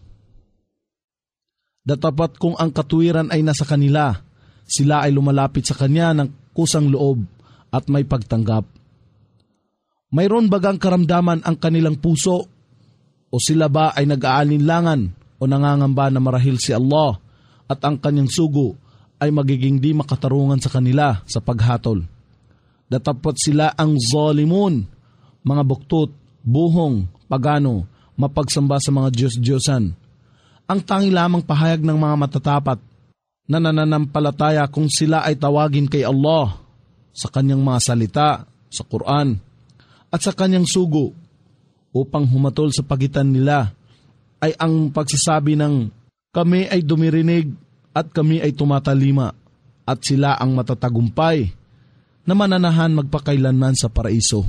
Datapat kung ang katuwiran ay nasa kanila, sila ay lumalapit sa kanya ng kusang loob at may pagtanggap. Mayroon bagang karamdaman ang kanilang puso, o sila ba ay nag-aalinlangan o nangangamba na marahil si Allah at ang kanyang sugo ay magiging di makatarungan sa kanila sa paghatol. Datapat sila ang zalimun, mga buktot, buhong, pagano, mapagsamba sa mga Diyos-Diyosan. Ang tangi lamang pahayag ng mga matatapat na nananampalataya kung sila ay tawagin kay Allah sa kanyang mga salita, sa Quran, at sa kanyang sugo upang humatol sa pagitan nila ay ang pagsasabi ng kami ay dumirinig at kami ay tumatalima, at sila ang matatagumpay na mananahan magpakailanman sa paraiso.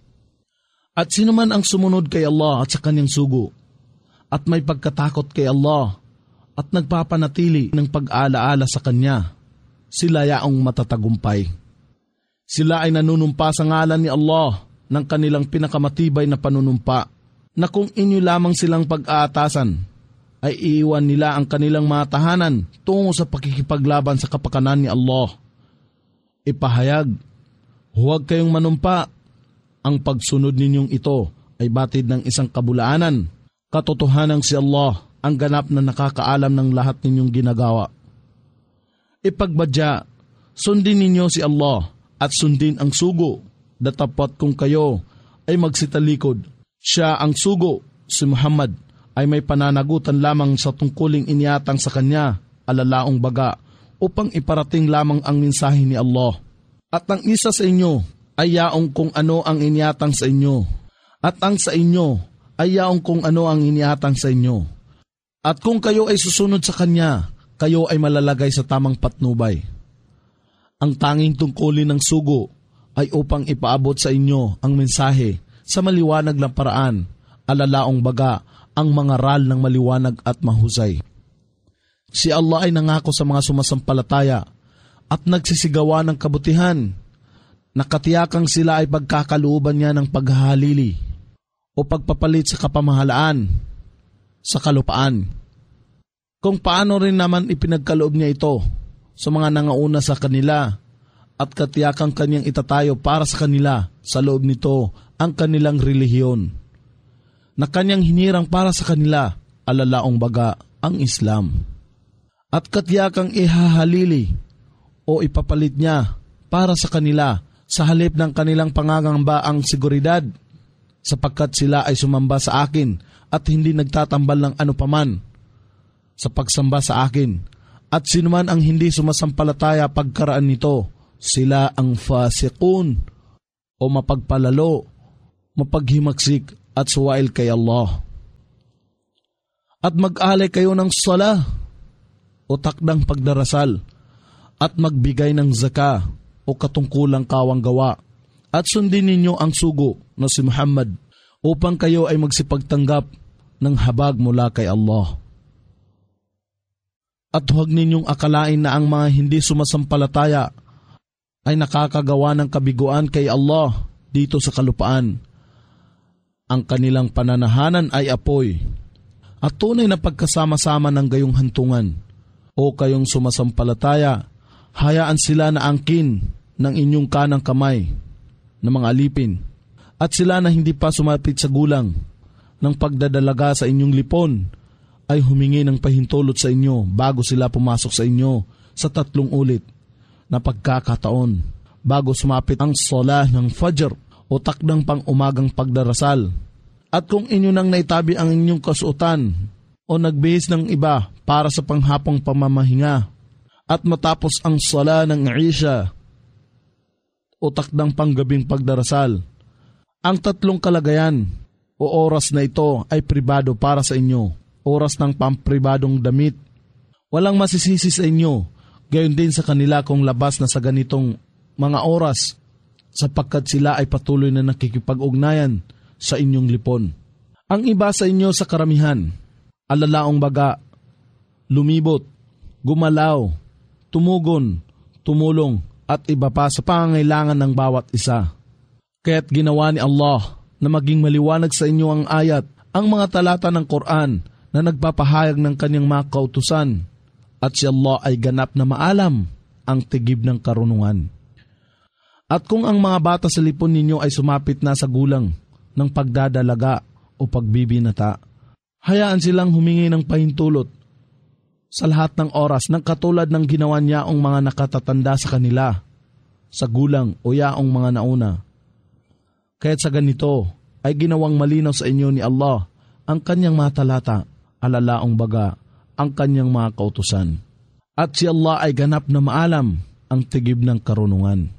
At sino man ang sumunod kay Allah at sa kanyang sugo at may pagkatakot kay Allah at nagpapanatili ng pag-alaala sa Kanya, sila yaong matatagumpay. Sila ay nanunumpa sa ngalan ni Allah ng kanilang pinakamatibay na panunumpa, na kung inyo lamang silang pag-aatasan, ay iiwan nila ang kanilang mga tahanan tungo sa pakikipaglaban sa kapakanan ni Allah. Ipahayag, huwag kayong manumpa, ang pagsunod ninyong ito ay batid ng isang kabulaanan. Katotohanang si Allah ang ganap na nakakaalam ng lahat ninyong ginagawa. Ipagbadya, sundin ninyo si Allah at sundin ang sugo, datapat kung kayo ay magsitalikod. Siya ang sugo, si Muhammad, ay may pananagutan lamang sa tungkuling iniatang sa kanya, alalaong baga, upang iparating lamang ang mensahe ni Allah. At ang isa sa inyo ay yaong kung ano ang iniatang sa inyo, at ang sa inyo ay yaong kung ano ang iniatang sa inyo. At kung kayo ay susunod sa Kanya, kayo ay malalagay sa tamang patnubay. Ang tanging tungkulin ng sugo ay upang ipaabot sa inyo ang mensahe sa maliwanag na paraan, alalaong baga ang mga ral ng maliwanag at mahusay. Si Allah ay nangako sa mga sumasampalataya at nagsisigawa ng kabutihan, nakatiyakang sila ay pagkakalooban niya ng paghahalili o pagpapalit sa kapamahalaan sa kalupaan. Kung paano rin naman ipinagkaloob niya ito sa mga nangauna sa kanila at katiyakang kanyang itatayo para sa kanila sa loob nito ang kanilang relihiyon, na kanyang hinirang para sa kanila, alalaong baga ang Islam. At katiyakang ihahalili o ipapalit niya para sa kanila sa halip ng kanilang pangangamba ang seguridad, sapagkat sila ay sumamba sa akin at hindi nagtatambal ng ano paman sa pagsamba sa akin. At sinuman ang hindi sumasampalataya pagkaraan nito, sila ang fasikun o mapagpalalo, mapaghimagsik at suwail kay Allah. At mag-alay kayo ng sala o takdang pagdarasal at magbigay ng zaka o katungkulang kawang gawa at sundin ninyo ang sugo na si Muhammad upang kayo ay magsipagtanggap ng habag mula kay Allah. At huwag ninyong akalain na ang mga hindi sumasampalataya ay nakakagawa ng kabiguan kay Allah dito sa kalupaan. Ang kanilang pananahanan ay apoy at tunay na pagkasama-sama ng gayong hantungan. O kayong sumasampalataya, hayaan sila na angkin ng inyong kanang kamay ng mga alipin at sila na hindi pa sumapit sa gulang ng pagdadalaga sa inyong lipon ay humingi ng pahintulot sa inyo bago sila pumasok sa inyo sa 3 ulit na pagkakataon bago sumapit ang salah ng Fajr o takdang pang-umagang pagdarasal. At kung inyo nang naitabi ang inyong kasuotan o nagbihis ng iba para sa panghapong pamamahinga at matapos ang salah ng Isha o takdang panggabing pagdarasal, ang 3 kalagayan o oras na ito ay pribado para sa inyo, oras ng pampribadong damit. Walang masisisi sa inyo, gayon din sa kanila kung labas na sa ganitong mga oras, sapagkat sila ay patuloy na nakikipag-ugnayan sa inyong lipon. Ang iba sa inyo sa karamihan, alalaong baga, lumibot, gumalaw, tumugon, tumulong, at iba pa sa pangangailangan ng bawat isa. Kaya't ginawa ni Allah na maging maliwanag sa inyo ang ayat, ang mga talata ng Quran na nagpapahayag ng kanyang mga kautusan, at si Allah ay ganap na maalam ang tigib ng karunungan. At kung ang mga bata sa lipon ninyo ay sumapit na sa gulang ng pagdadalaga o pagbibinata, hayaan silang humingi ng pahintulot sa lahat ng oras ng katulad ng ginawa niya ang mga nakatatanda sa kanila, sa gulang o yaong mga nauna. Kaya't sa ganito ay ginawang malinaw sa inyo ni Allah ang kanyang mga talata, alalaong baga, ang kanyang mga kautusan. At si Allah ay ganap na maalam ang tigib ng karunungan.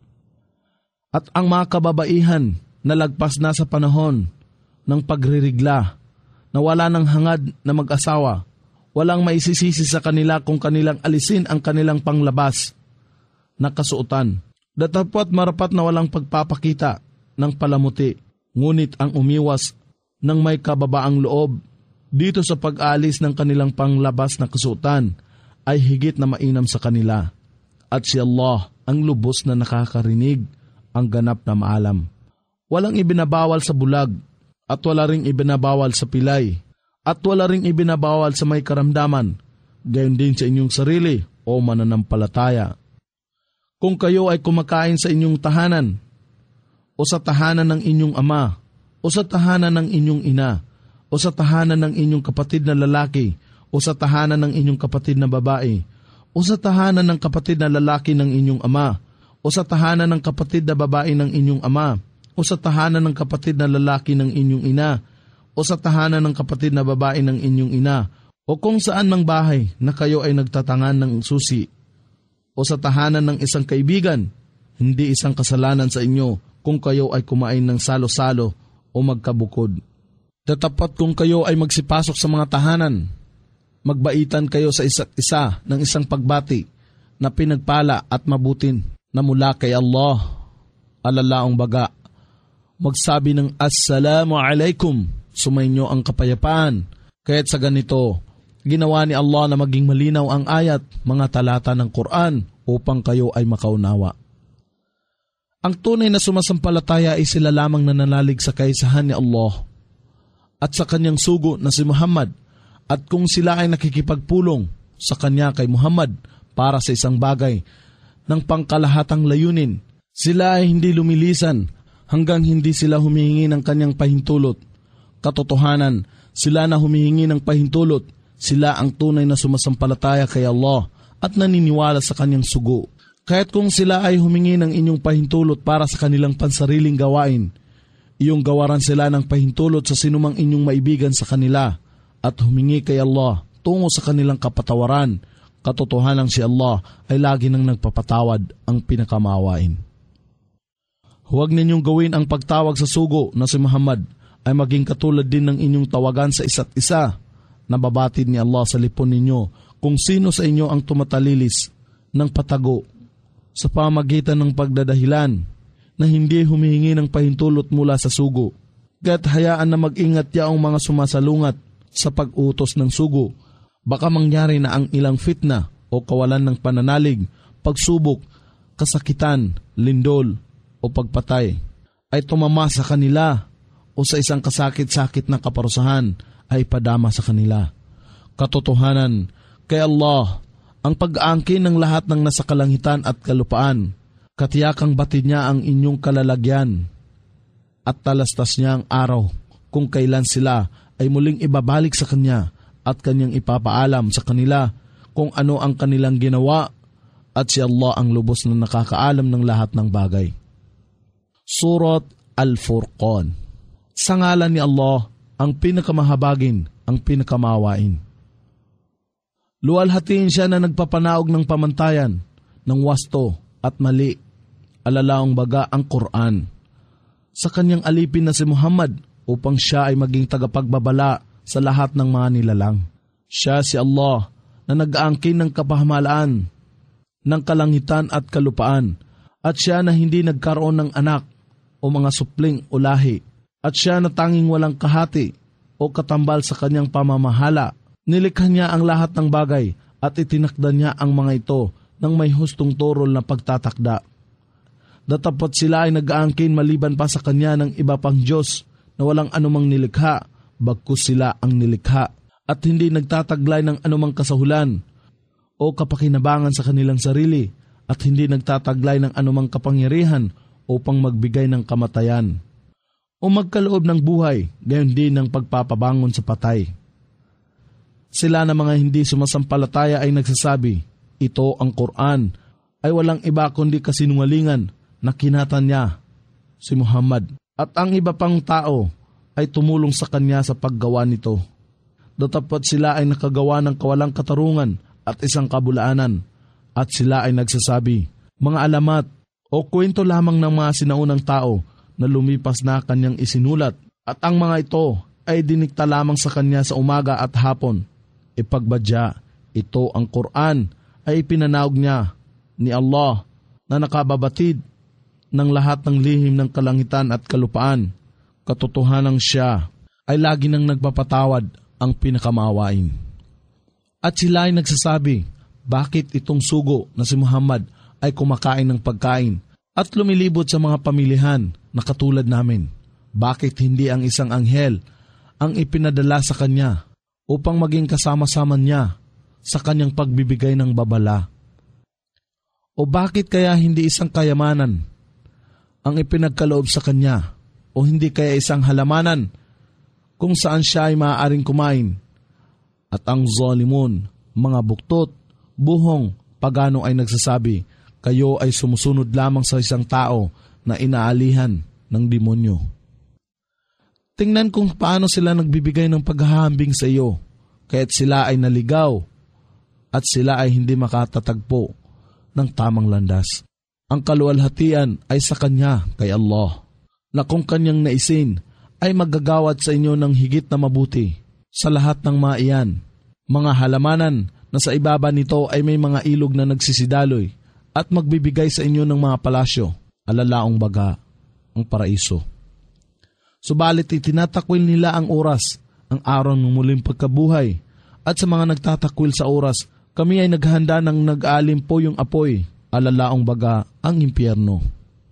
At ang mga kababaihan na lagpas na sa panahon ng pagririgla, na wala ng hangad na mag-asawa, walang maisisisi sa kanila kung kanilang alisin ang kanilang panglabas na kasuotan. Datapwat marapat na walang pagpapakita ng palamuti, ngunit ang umiwas ng may kababaang loob dito sa pag-alis ng kanilang panglabas na kasuotan ay higit na mainam sa kanila. At si Allah ang lubos na nakakarinig, ang ganap na maalam. Walang ibinabawal sa bulag at wala ring ibinabawal sa pilay at wala ring ibinabawal sa may karamdaman, gayon din sa inyong sarili o mananampalataya. Kung kayo ay kumakain sa inyong tahanan o sa tahanan ng inyong ama o sa tahanan ng inyong ina o sa tahanan ng inyong kapatid na lalaki o sa tahanan ng inyong kapatid na babae o sa tahanan ng kapatid na lalaki ng inyong ama o sa tahanan ng kapatid na babae ng inyong ama o sa tahanan ng kapatid na lalaki ng inyong ina o sa tahanan ng kapatid na babae ng inyong ina o kung saan mang bahay na kayo ay nagtatangan ng susi o sa tahanan ng isang kaibigan, hindi isang kasalanan sa inyo kung kayo ay kumain ng salo-salo o magkabukod. Tatapat kung kayo ay magsipasok sa mga tahanan, magbaitan kayo sa isa't isa ng isang pagbati na pinagpala at mabutin na mula kay Allah. Alalaong baga, magsabi ng Assalamu alaikum, sumainyo ang kapayapaan. Kaya't sa ganito, ginawa ni Allah na maging malinaw ang ayat, mga talata ng Quran upang kayo ay makaunawa. Ang tunay na sumasampalataya ay sila lamang nananalig sa kaisahan ni Allah at sa kanyang sugo na si Muhammad, at kung sila ay nakikipagpulong sa kanya kay Muhammad para sa isang bagay ng pangkalahatang layunin, sila ay hindi lumilisan hanggang hindi sila humihingi ng kanyang pahintulot. Katotohanan, sila na humihingi ng pahintulot, sila ang tunay na sumasampalataya kay Allah at naniniwala sa kanyang sugo. Kaya't kung sila ay humingi ng inyong pahintulot para sa kanilang pansariling gawain, iyong gawaran sila ng pahintulot sa sinumang inyong maibigan sa kanila at humingi kay Allah tungo sa kanilang kapatawaran. Katotohanan si Allah ay lagi nang nagpapatawad, ang pinakamawain. Huwag ninyong gawin ang pagtawag sa sugo na si Muhammad ay maging katulad din ng inyong tawagan sa isa't isa. Nababatid ni Allah sa lipon ninyo kung sino sa inyo ang tumatalilis ng patago sa pamagitan ng pagdadahilan na hindi humihingi ng pahintulot mula sa sugo. Kaya't hayaan na mag-ingat yaong mga sumasalungat sa pag-utos ng sugo. Baka mangyari na ang ilang fitna o kawalan ng pananalig, pagsubok, kasakitan, lindol o pagpatay ay tumama sa kanila o sa isang kasakit-sakit na kaparusahan ay padama sa kanila. Katotohanan, kay Allah, ang pag-aangkin ng lahat ng nasa kalangitan at kalupaan, katiyakang batid niya ang inyong kalalagyan at talastas niya ang araw kung kailan sila ay muling ibabalik sa Kanya at Kanyang ipapaalam sa kanila kung ano ang kanilang ginawa at si Allah ang lubos na nakakaalam ng lahat ng bagay. Surat Al-Furqan. Sa ngalan ni Allah, ang pinakamahabagin, ang pinakamawain. Luwalhatiin siya na nagpapanaog ng pamantayan, ng wasto at mali, alalaong baga ang Quran. Sa kanyang alipin na si Muhammad upang siya ay maging tagapagbabala sa lahat ng mga nilalang. Siya si Allah na nag-aangkin ng kapahamalaan ng kalangitan at kalupaan at siya na hindi nagkaroon ng anak o mga supling o lahi at siya na tanging walang kahati o katambal sa kanyang pamamahala. Nilikha niya ang lahat ng bagay at itinakda niya ang mga ito ng may hustong turol na pagtatakda. Datapot sila ay nag-aangkin maliban pa sa kanya ng iba pang Diyos na walang anumang nilikha, bagkus sila ang nilikha at hindi nagtataglay ng anumang kasahulan o kapakinabangan sa kanilang sarili at hindi nagtataglay ng anumang kapangyarihan upang magbigay ng kamatayan o magkaloob ng buhay, gayon din ng pagpapabangon sa patay. Sila na mga hindi sumasampalataya ay nagsasabi, ito ang Quran ay walang iba kundi kasinungalingan na kinatan niya, si Muhammad. At ang iba pang tao ay tumulong sa kanya sa paggawa nito. Datapot sila ay nakagawa ng kawalang katarungan at isang kabulaanan. At sila ay nagsasabi, mga alamat o kwento lamang ng mga sinaunang tao na lumipas na kanyang isinulat. At ang mga ito ay dinikta lamang sa kanya sa umaga at hapon. Ipagbadya, ito ang Quran ay ipinanaog niya ni Allah na nakababatid ng lahat ng lihim ng kalangitan at kalupaan. Katotohanan siya ay lagi nang nagpapatawad ang pinakamaawain. At sila ay nagsasabi, bakit itong sugo na si Muhammad ay kumakain ng pagkain at lumilibot sa mga pamilihan na katulad namin? Bakit hindi ang isang anghel ang ipinadala sa kanya upang maging kasama-sama niya sa kanyang pagbibigay ng babala? O bakit kaya hindi isang kayamanan ang ipinagkaloob sa kanya o hindi kaya isang halamanan kung saan siya ay maaaring kumain? At ang zalimun, mga buktot, buhong, pagano ay nagsasabi, kayo ay sumusunod lamang sa isang tao na inaalihan ng demonyo. Tingnan kung paano sila nagbibigay ng paghahambing sa iyo, kaya't sila ay naligaw at sila ay hindi makatatagpo ng tamang landas. Ang kaluwalhatian ay sa Kanya, kay Allah, na kung Kanyang naisin ay magagawad sa inyo ng higit na mabuti sa lahat ng mga iyan. Mga halamanan na sa ibaba nito ay may mga ilog na nagsisidaloy at magbibigay sa inyo ng mga palasyo, alalaong baga, ang paraiso. Subalit itinatakwil nila ang oras, ang araw ng muling pagkabuhay, at sa mga nagtatakwil sa oras, kami ay naghanda ng nag-aalimpo yung apoy, alalaong baga, ang impyerno.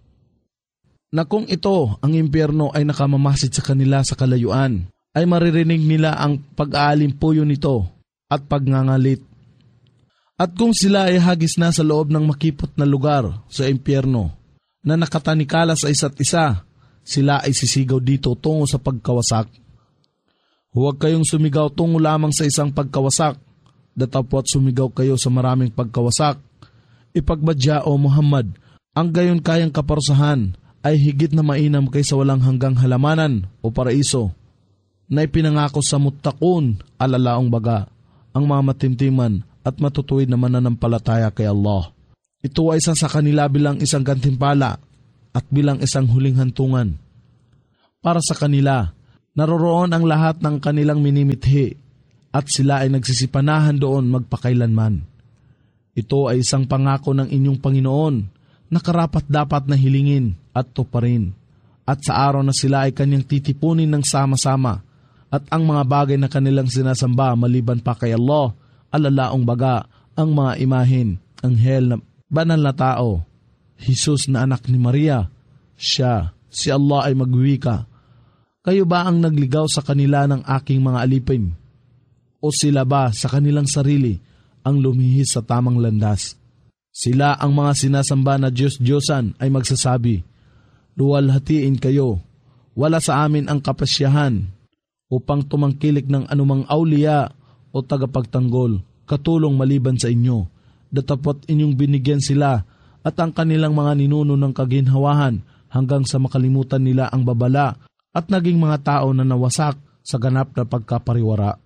Na kung ito, ang impyerno, ay nakamamasid sa kanila sa kalayuan, ay maririnig nila ang pag-aalimpuyo nito at pagngangalit. At kung sila ay hagis na sa loob ng makipot na lugar sa impyerno, na nakatanikala sa isa't isa, sila ay sisigaw dito tungo sa pagkawasak. Huwag kayong sumigaw tungo lamang sa isang pagkawasak, datapot sumigaw kayo sa maraming pagkawasak. Ipagbadya, O Muhammad, ang gayon kayang kaparusahan ay higit na mainam kaysa walang hanggang halamanan o paraiso, na ipinangako sa muttaqun, alalaong baga, ang mga matimtiman at matutuwid na mananampalataya kay Allah. Ito ay isa sa kanila bilang isang gantimpala at bilang isang huling hantungan. Para sa kanila, naroroon ang lahat ng kanilang minimithi at sila ay nagsisipanahan doon magpakailanman. Ito ay isang pangako ng inyong Panginoon na karapat-dapat na hilingin at tuparin. At sa araw na sila ay kanyang titipunin ng sama-sama at ang mga bagay na kanilang sinasamba maliban pa kay Allah, alalaong baga ang mga imahin, anghel na banal na tao, Jesus na anak ni Maria, siya, si Allah ay magwika. Kayo ba ang nagligaw sa kanila ng aking mga alipin? O sila ba sa kanilang sarili ang lumihis sa tamang landas? Sila ang mga sinasamba na Diyos-Diyosan ay magsasabi, luwalhatiin kayo, wala sa amin ang kapasyahan upang tumangkilik ng anumang auliya o tagapagtanggol, katulong maliban sa inyo. Datapot inyong binigyan sila at ang kanilang mga ninuno ng kaginhawahan hanggang sa makalimutan nila ang babala at naging mga tao na nawasak sa ganap na pagkapariwara.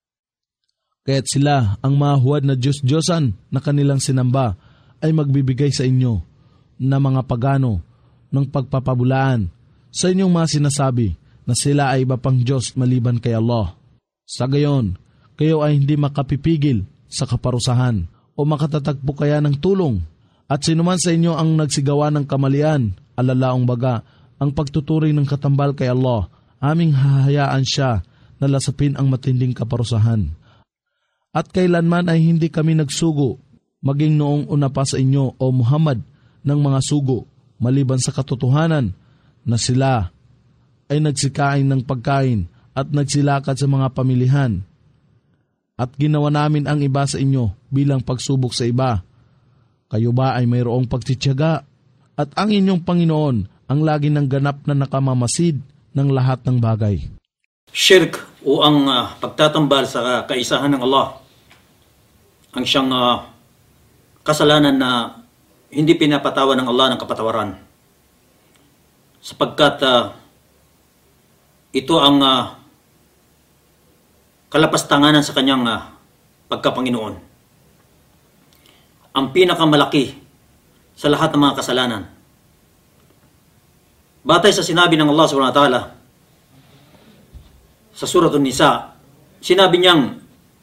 Kaya't sila, ang mga huwad na Diyos-Diyosan na kanilang sinamba, ay magbibigay sa inyo na mga pagano ng pagpapabulaan sa inyong mga sinasabi na sila ay iba pang Diyos maliban kay Allah. Sa gayon, kayo ay hindi makapipigil sa kaparusahan o makatatagpo kaya ng tulong. At sinuman sa inyo ang nagsigawa ng kamalian, alalaong baga, ang pagtuturi ng katambal kay Allah, aming hahayaan siya na lasapin ang matinding kaparusahan. At kailanman ay hindi kami nagsugo, maging noong una pa sa inyo, O Muhammad, ng mga sugo, maliban sa katotohanan na sila ay nagsikain ng pagkain at nagsilakad sa mga pamilihan. At ginawa namin ang iba sa inyo bilang pagsubok sa iba. Kayo ba ay mayroong pagtitiyaga? At ang inyong Panginoon ang lagi ng ganap na nakamamasid ng lahat ng bagay. Shirk o ang pagtatambal sa kaisahan ng Allah, ang siyang kasalanan na hindi pinapatawan ng Allah ng kapatawaran. Sapagkat ito ang kalapastanganan sa kanyang pagkapanginoon. Ang pinakamalaki sa lahat ng mga kasalanan. Batay sa sinabi ng Allah subhanahu wa ta'ala sa Surah An-Nisa, sinabi niyang,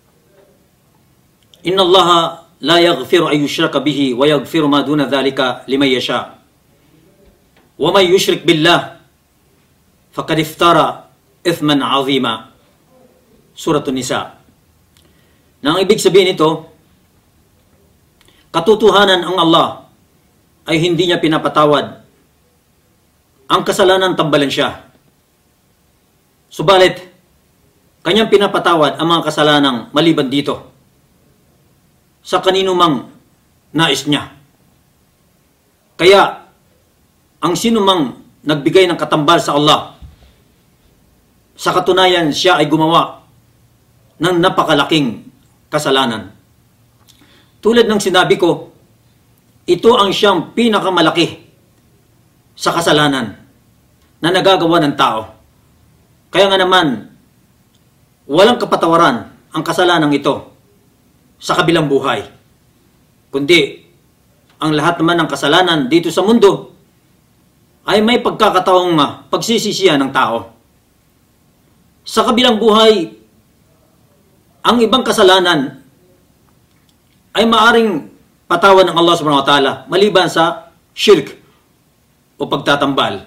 Inna Allah la yaghfiru ay yushraka bihi wa yaghfiru ma duna dhalika liman yasha. Wa may yushrik billah faqad iftara ithman 'azima. Surah An-Nisa. Nang ibig sabihin ito, katotohanan ang Allah ay hindi niya pinapatawad ang kasalanan, tambalan siya. Subalit, kanyang pinapatawad ang mga kasalanang maliban dito sa kanino mang nais niya. Kaya, ang sino mang nagbigay ng katambal sa Allah, sa katunayan siya ay gumawa ng napakalaking kasalanan. Tulad ng sinabi ko, ito ang siyang pinakamalaki sa kasalanan na nagagawa ng tao. Kaya nga naman, walang kapatawaran ang kasalanang ito sa kabilang buhay. Kundi, ang lahat naman ng kasalanan dito sa mundo ay may pagkakataong pagsisisihan ng tao. Sa kabilang buhay, ang ibang kasalanan ay maaring patawan ng Allah subhanahu wa ta'ala maliban sa shirk o pagtatambal.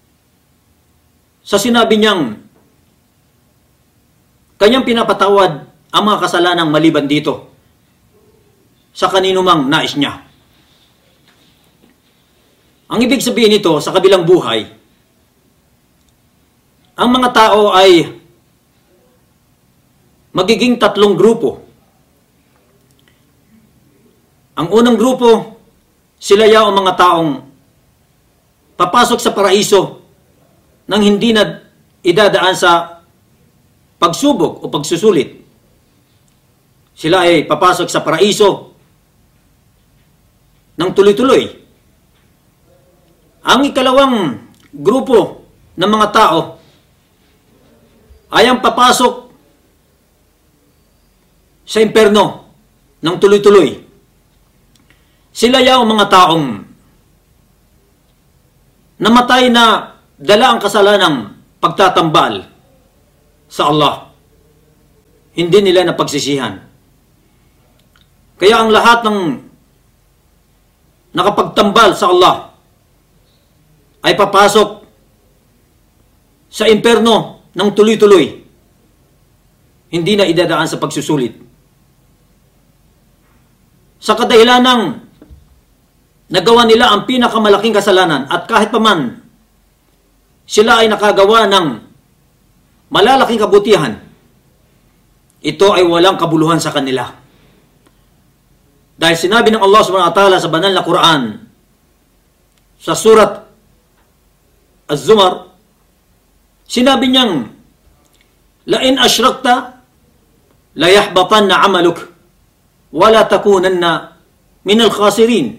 Sa sinabi niyang kanyang pinapatawad ang mga kasalanang maliban dito sa kanino mang nais niya. Ang ibig sabihin nito sa kabilang buhay, ang mga tao ay magiging tatlong grupo. Ang unang grupo, sila yaw ang mga taong papasok sa paraiso nang hindi na idadaan sa pagsubok o pagsusulit. Sila ay papasok sa paraiso ng tuloy-tuloy. Ang ikalawang grupo ng mga tao ay ang papasok sa imperno ng tuloy-tuloy. Sila yaw ang mga taong namatay na dala ang kasalanang pagtatambal sa Allah. Hindi nila napagsisihan. Kaya ang lahat ng nakapagtambal sa Allah ay papasok sa imperno ng tuloy-tuloy. Hindi na idadaan sa pagsusulit. Sa kadahilan ng nagawa nila ang pinakamalaking kasalanan at kahit paman sila ay nakagawa ng malalaking kabutihan, ito ay walang kabuluhan sa kanila. Dahil sinabi ng Allah subhanahu wa ta'ala sa banal na Quran, sa surat Az-Zumar, sinabi niyang, "Lain asyrakta, layahbatanna amaluk, wala takunanna minal khasirin."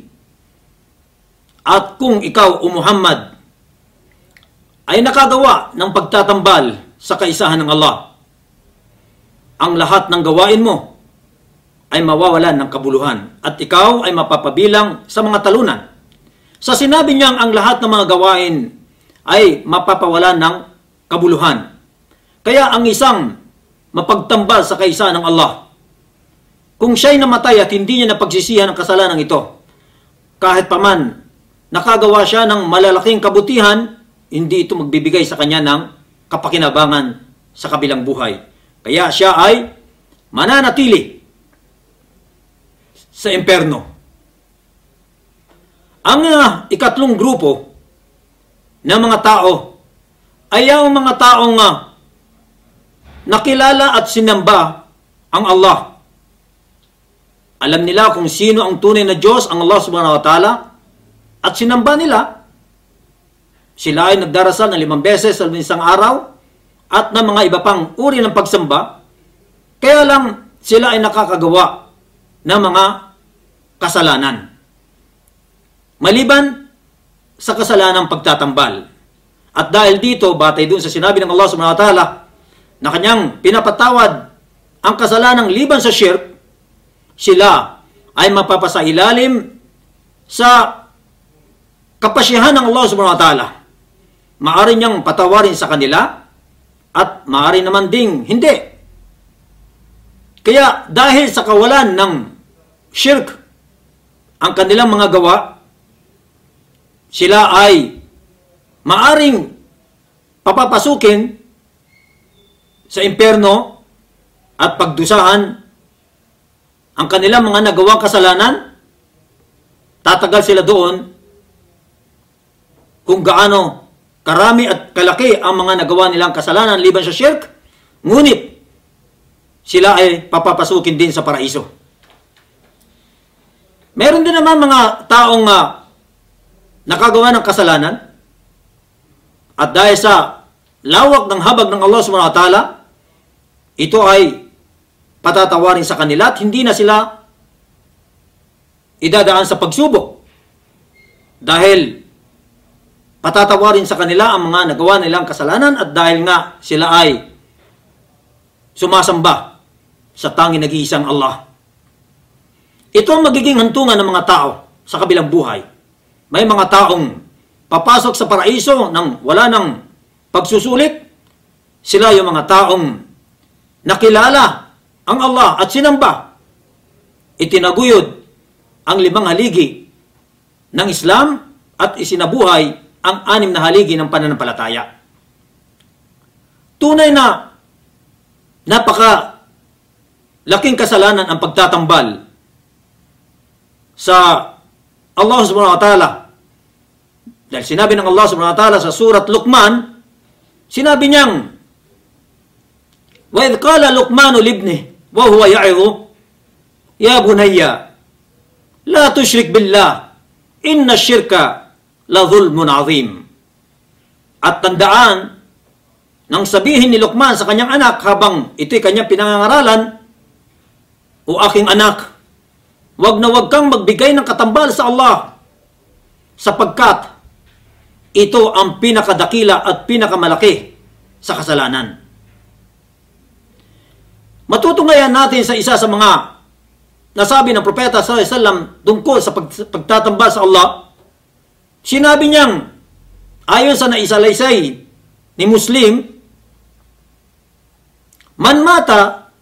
At kung ikaw, O Muhammad, ay nakagawa ng pagtatambal sa kaisahan ng Allah, ang lahat ng gawain mo ay mawawalan ng kabuluhan at ikaw ay mapapabilang sa mga talunan. Sa sinabi niyang ang lahat ng mga gawain ay mapapawalan ng kabuluhan. Kaya ang isang mapagtambal sa kaisahan ng Allah, kung siya'y namatay at hindi niya napagsisihan ang kasalanan ito, kahit paman nakagawa siya ng malalaking kabutihan, hindi ito magbibigay sa kanya ng kapakinabangan sa kabilang buhay. Kaya siya ay mananatili sa imperno. Ang ikatlong grupo ng mga tao ay ang mga taong nakilala at sinamba ang Allah. Alam nila kung sino ang tunay na Diyos, ang Allah subhanahu wa ta'ala, at sinamba nila. Sila ay nagdarasal ng 5 beses sa isang araw at ng mga iba pang uri ng pagsamba. Kaya lang sila ay nakakagawa ng mga kasalanan. Maliban sa kasalanang pagtatambal. At dahil dito, batay dun sa sinabi ng Allah subhanahu wa ta'ala na kanyang pinapatawad ang kasalanang liban sa shirk, sila ay mapapasailalim sa kapasyahan ng Allah subhanahu wa ta'ala. Maaari niyang patawarin sa kanila at maaari naman ding hindi. Kaya dahil sa kawalan ng shirk ang kanilang mga gawa, sila ay maaring papapasukin sa imperno at pagdusahan ang kanilang mga nagawang kasalanan. Tatagal sila doon kung gaano karami at kalaki ang mga nagawa nilang kasalanan liban sa shirk, ngunit sila ay papapasukin din sa paraiso. Meron din naman mga taong nakagawa ng kasalanan at dahil sa lawak ng habag ng Allah subhanahu wa ta'ala, ito ay patatawarin sa kanila at hindi na sila idadaan sa pagsubok dahil patatawarin sa kanila ang mga nagawa nilang kasalanan at dahil nga sila ay sumasamba sa tanging nag-iisang Allah. Ito ang magiging hantungan ng mga tao sa kabilang buhay. May mga taong papasok sa paraiso nang wala ng pagsusulit. Sila yung mga taong nakilala ang Allah at sinamba. Itinaguyod ang 5 haligi ng Islam at isinabuhay ang 6 na haligi ng pananampalataya. Tunay na napaka laking kasalanan ang pagtatambal sa Allah subhanahu wa ta'ala. Dahil sinabi ng Allah subhanahu wa ta'ala sa surat Luqman, sinabi niyang, "Wa idh qala Luqmanu libnihi wa huwa ya'idhu, ya bunayya, la tushrik billah, inna syirka la dhulmun azim." At tandaan, nang sabihin ni Luqman sa kanyang anak habang ito'y kanyang pinangangaralan, "O aking anak, wag na wag kang magbigay ng katambal sa Allah, sapagkat ito ang pinakadakila at pinakamalaki sa kasalanan." Matutunghayan natin sa isa sa mga nasabi ng propeta sallallahu alaihi wasallam tungkol sa pagtatambal sa Allah. Sinabi niyang, ayon sa naisalaysay ni Muslim, man mata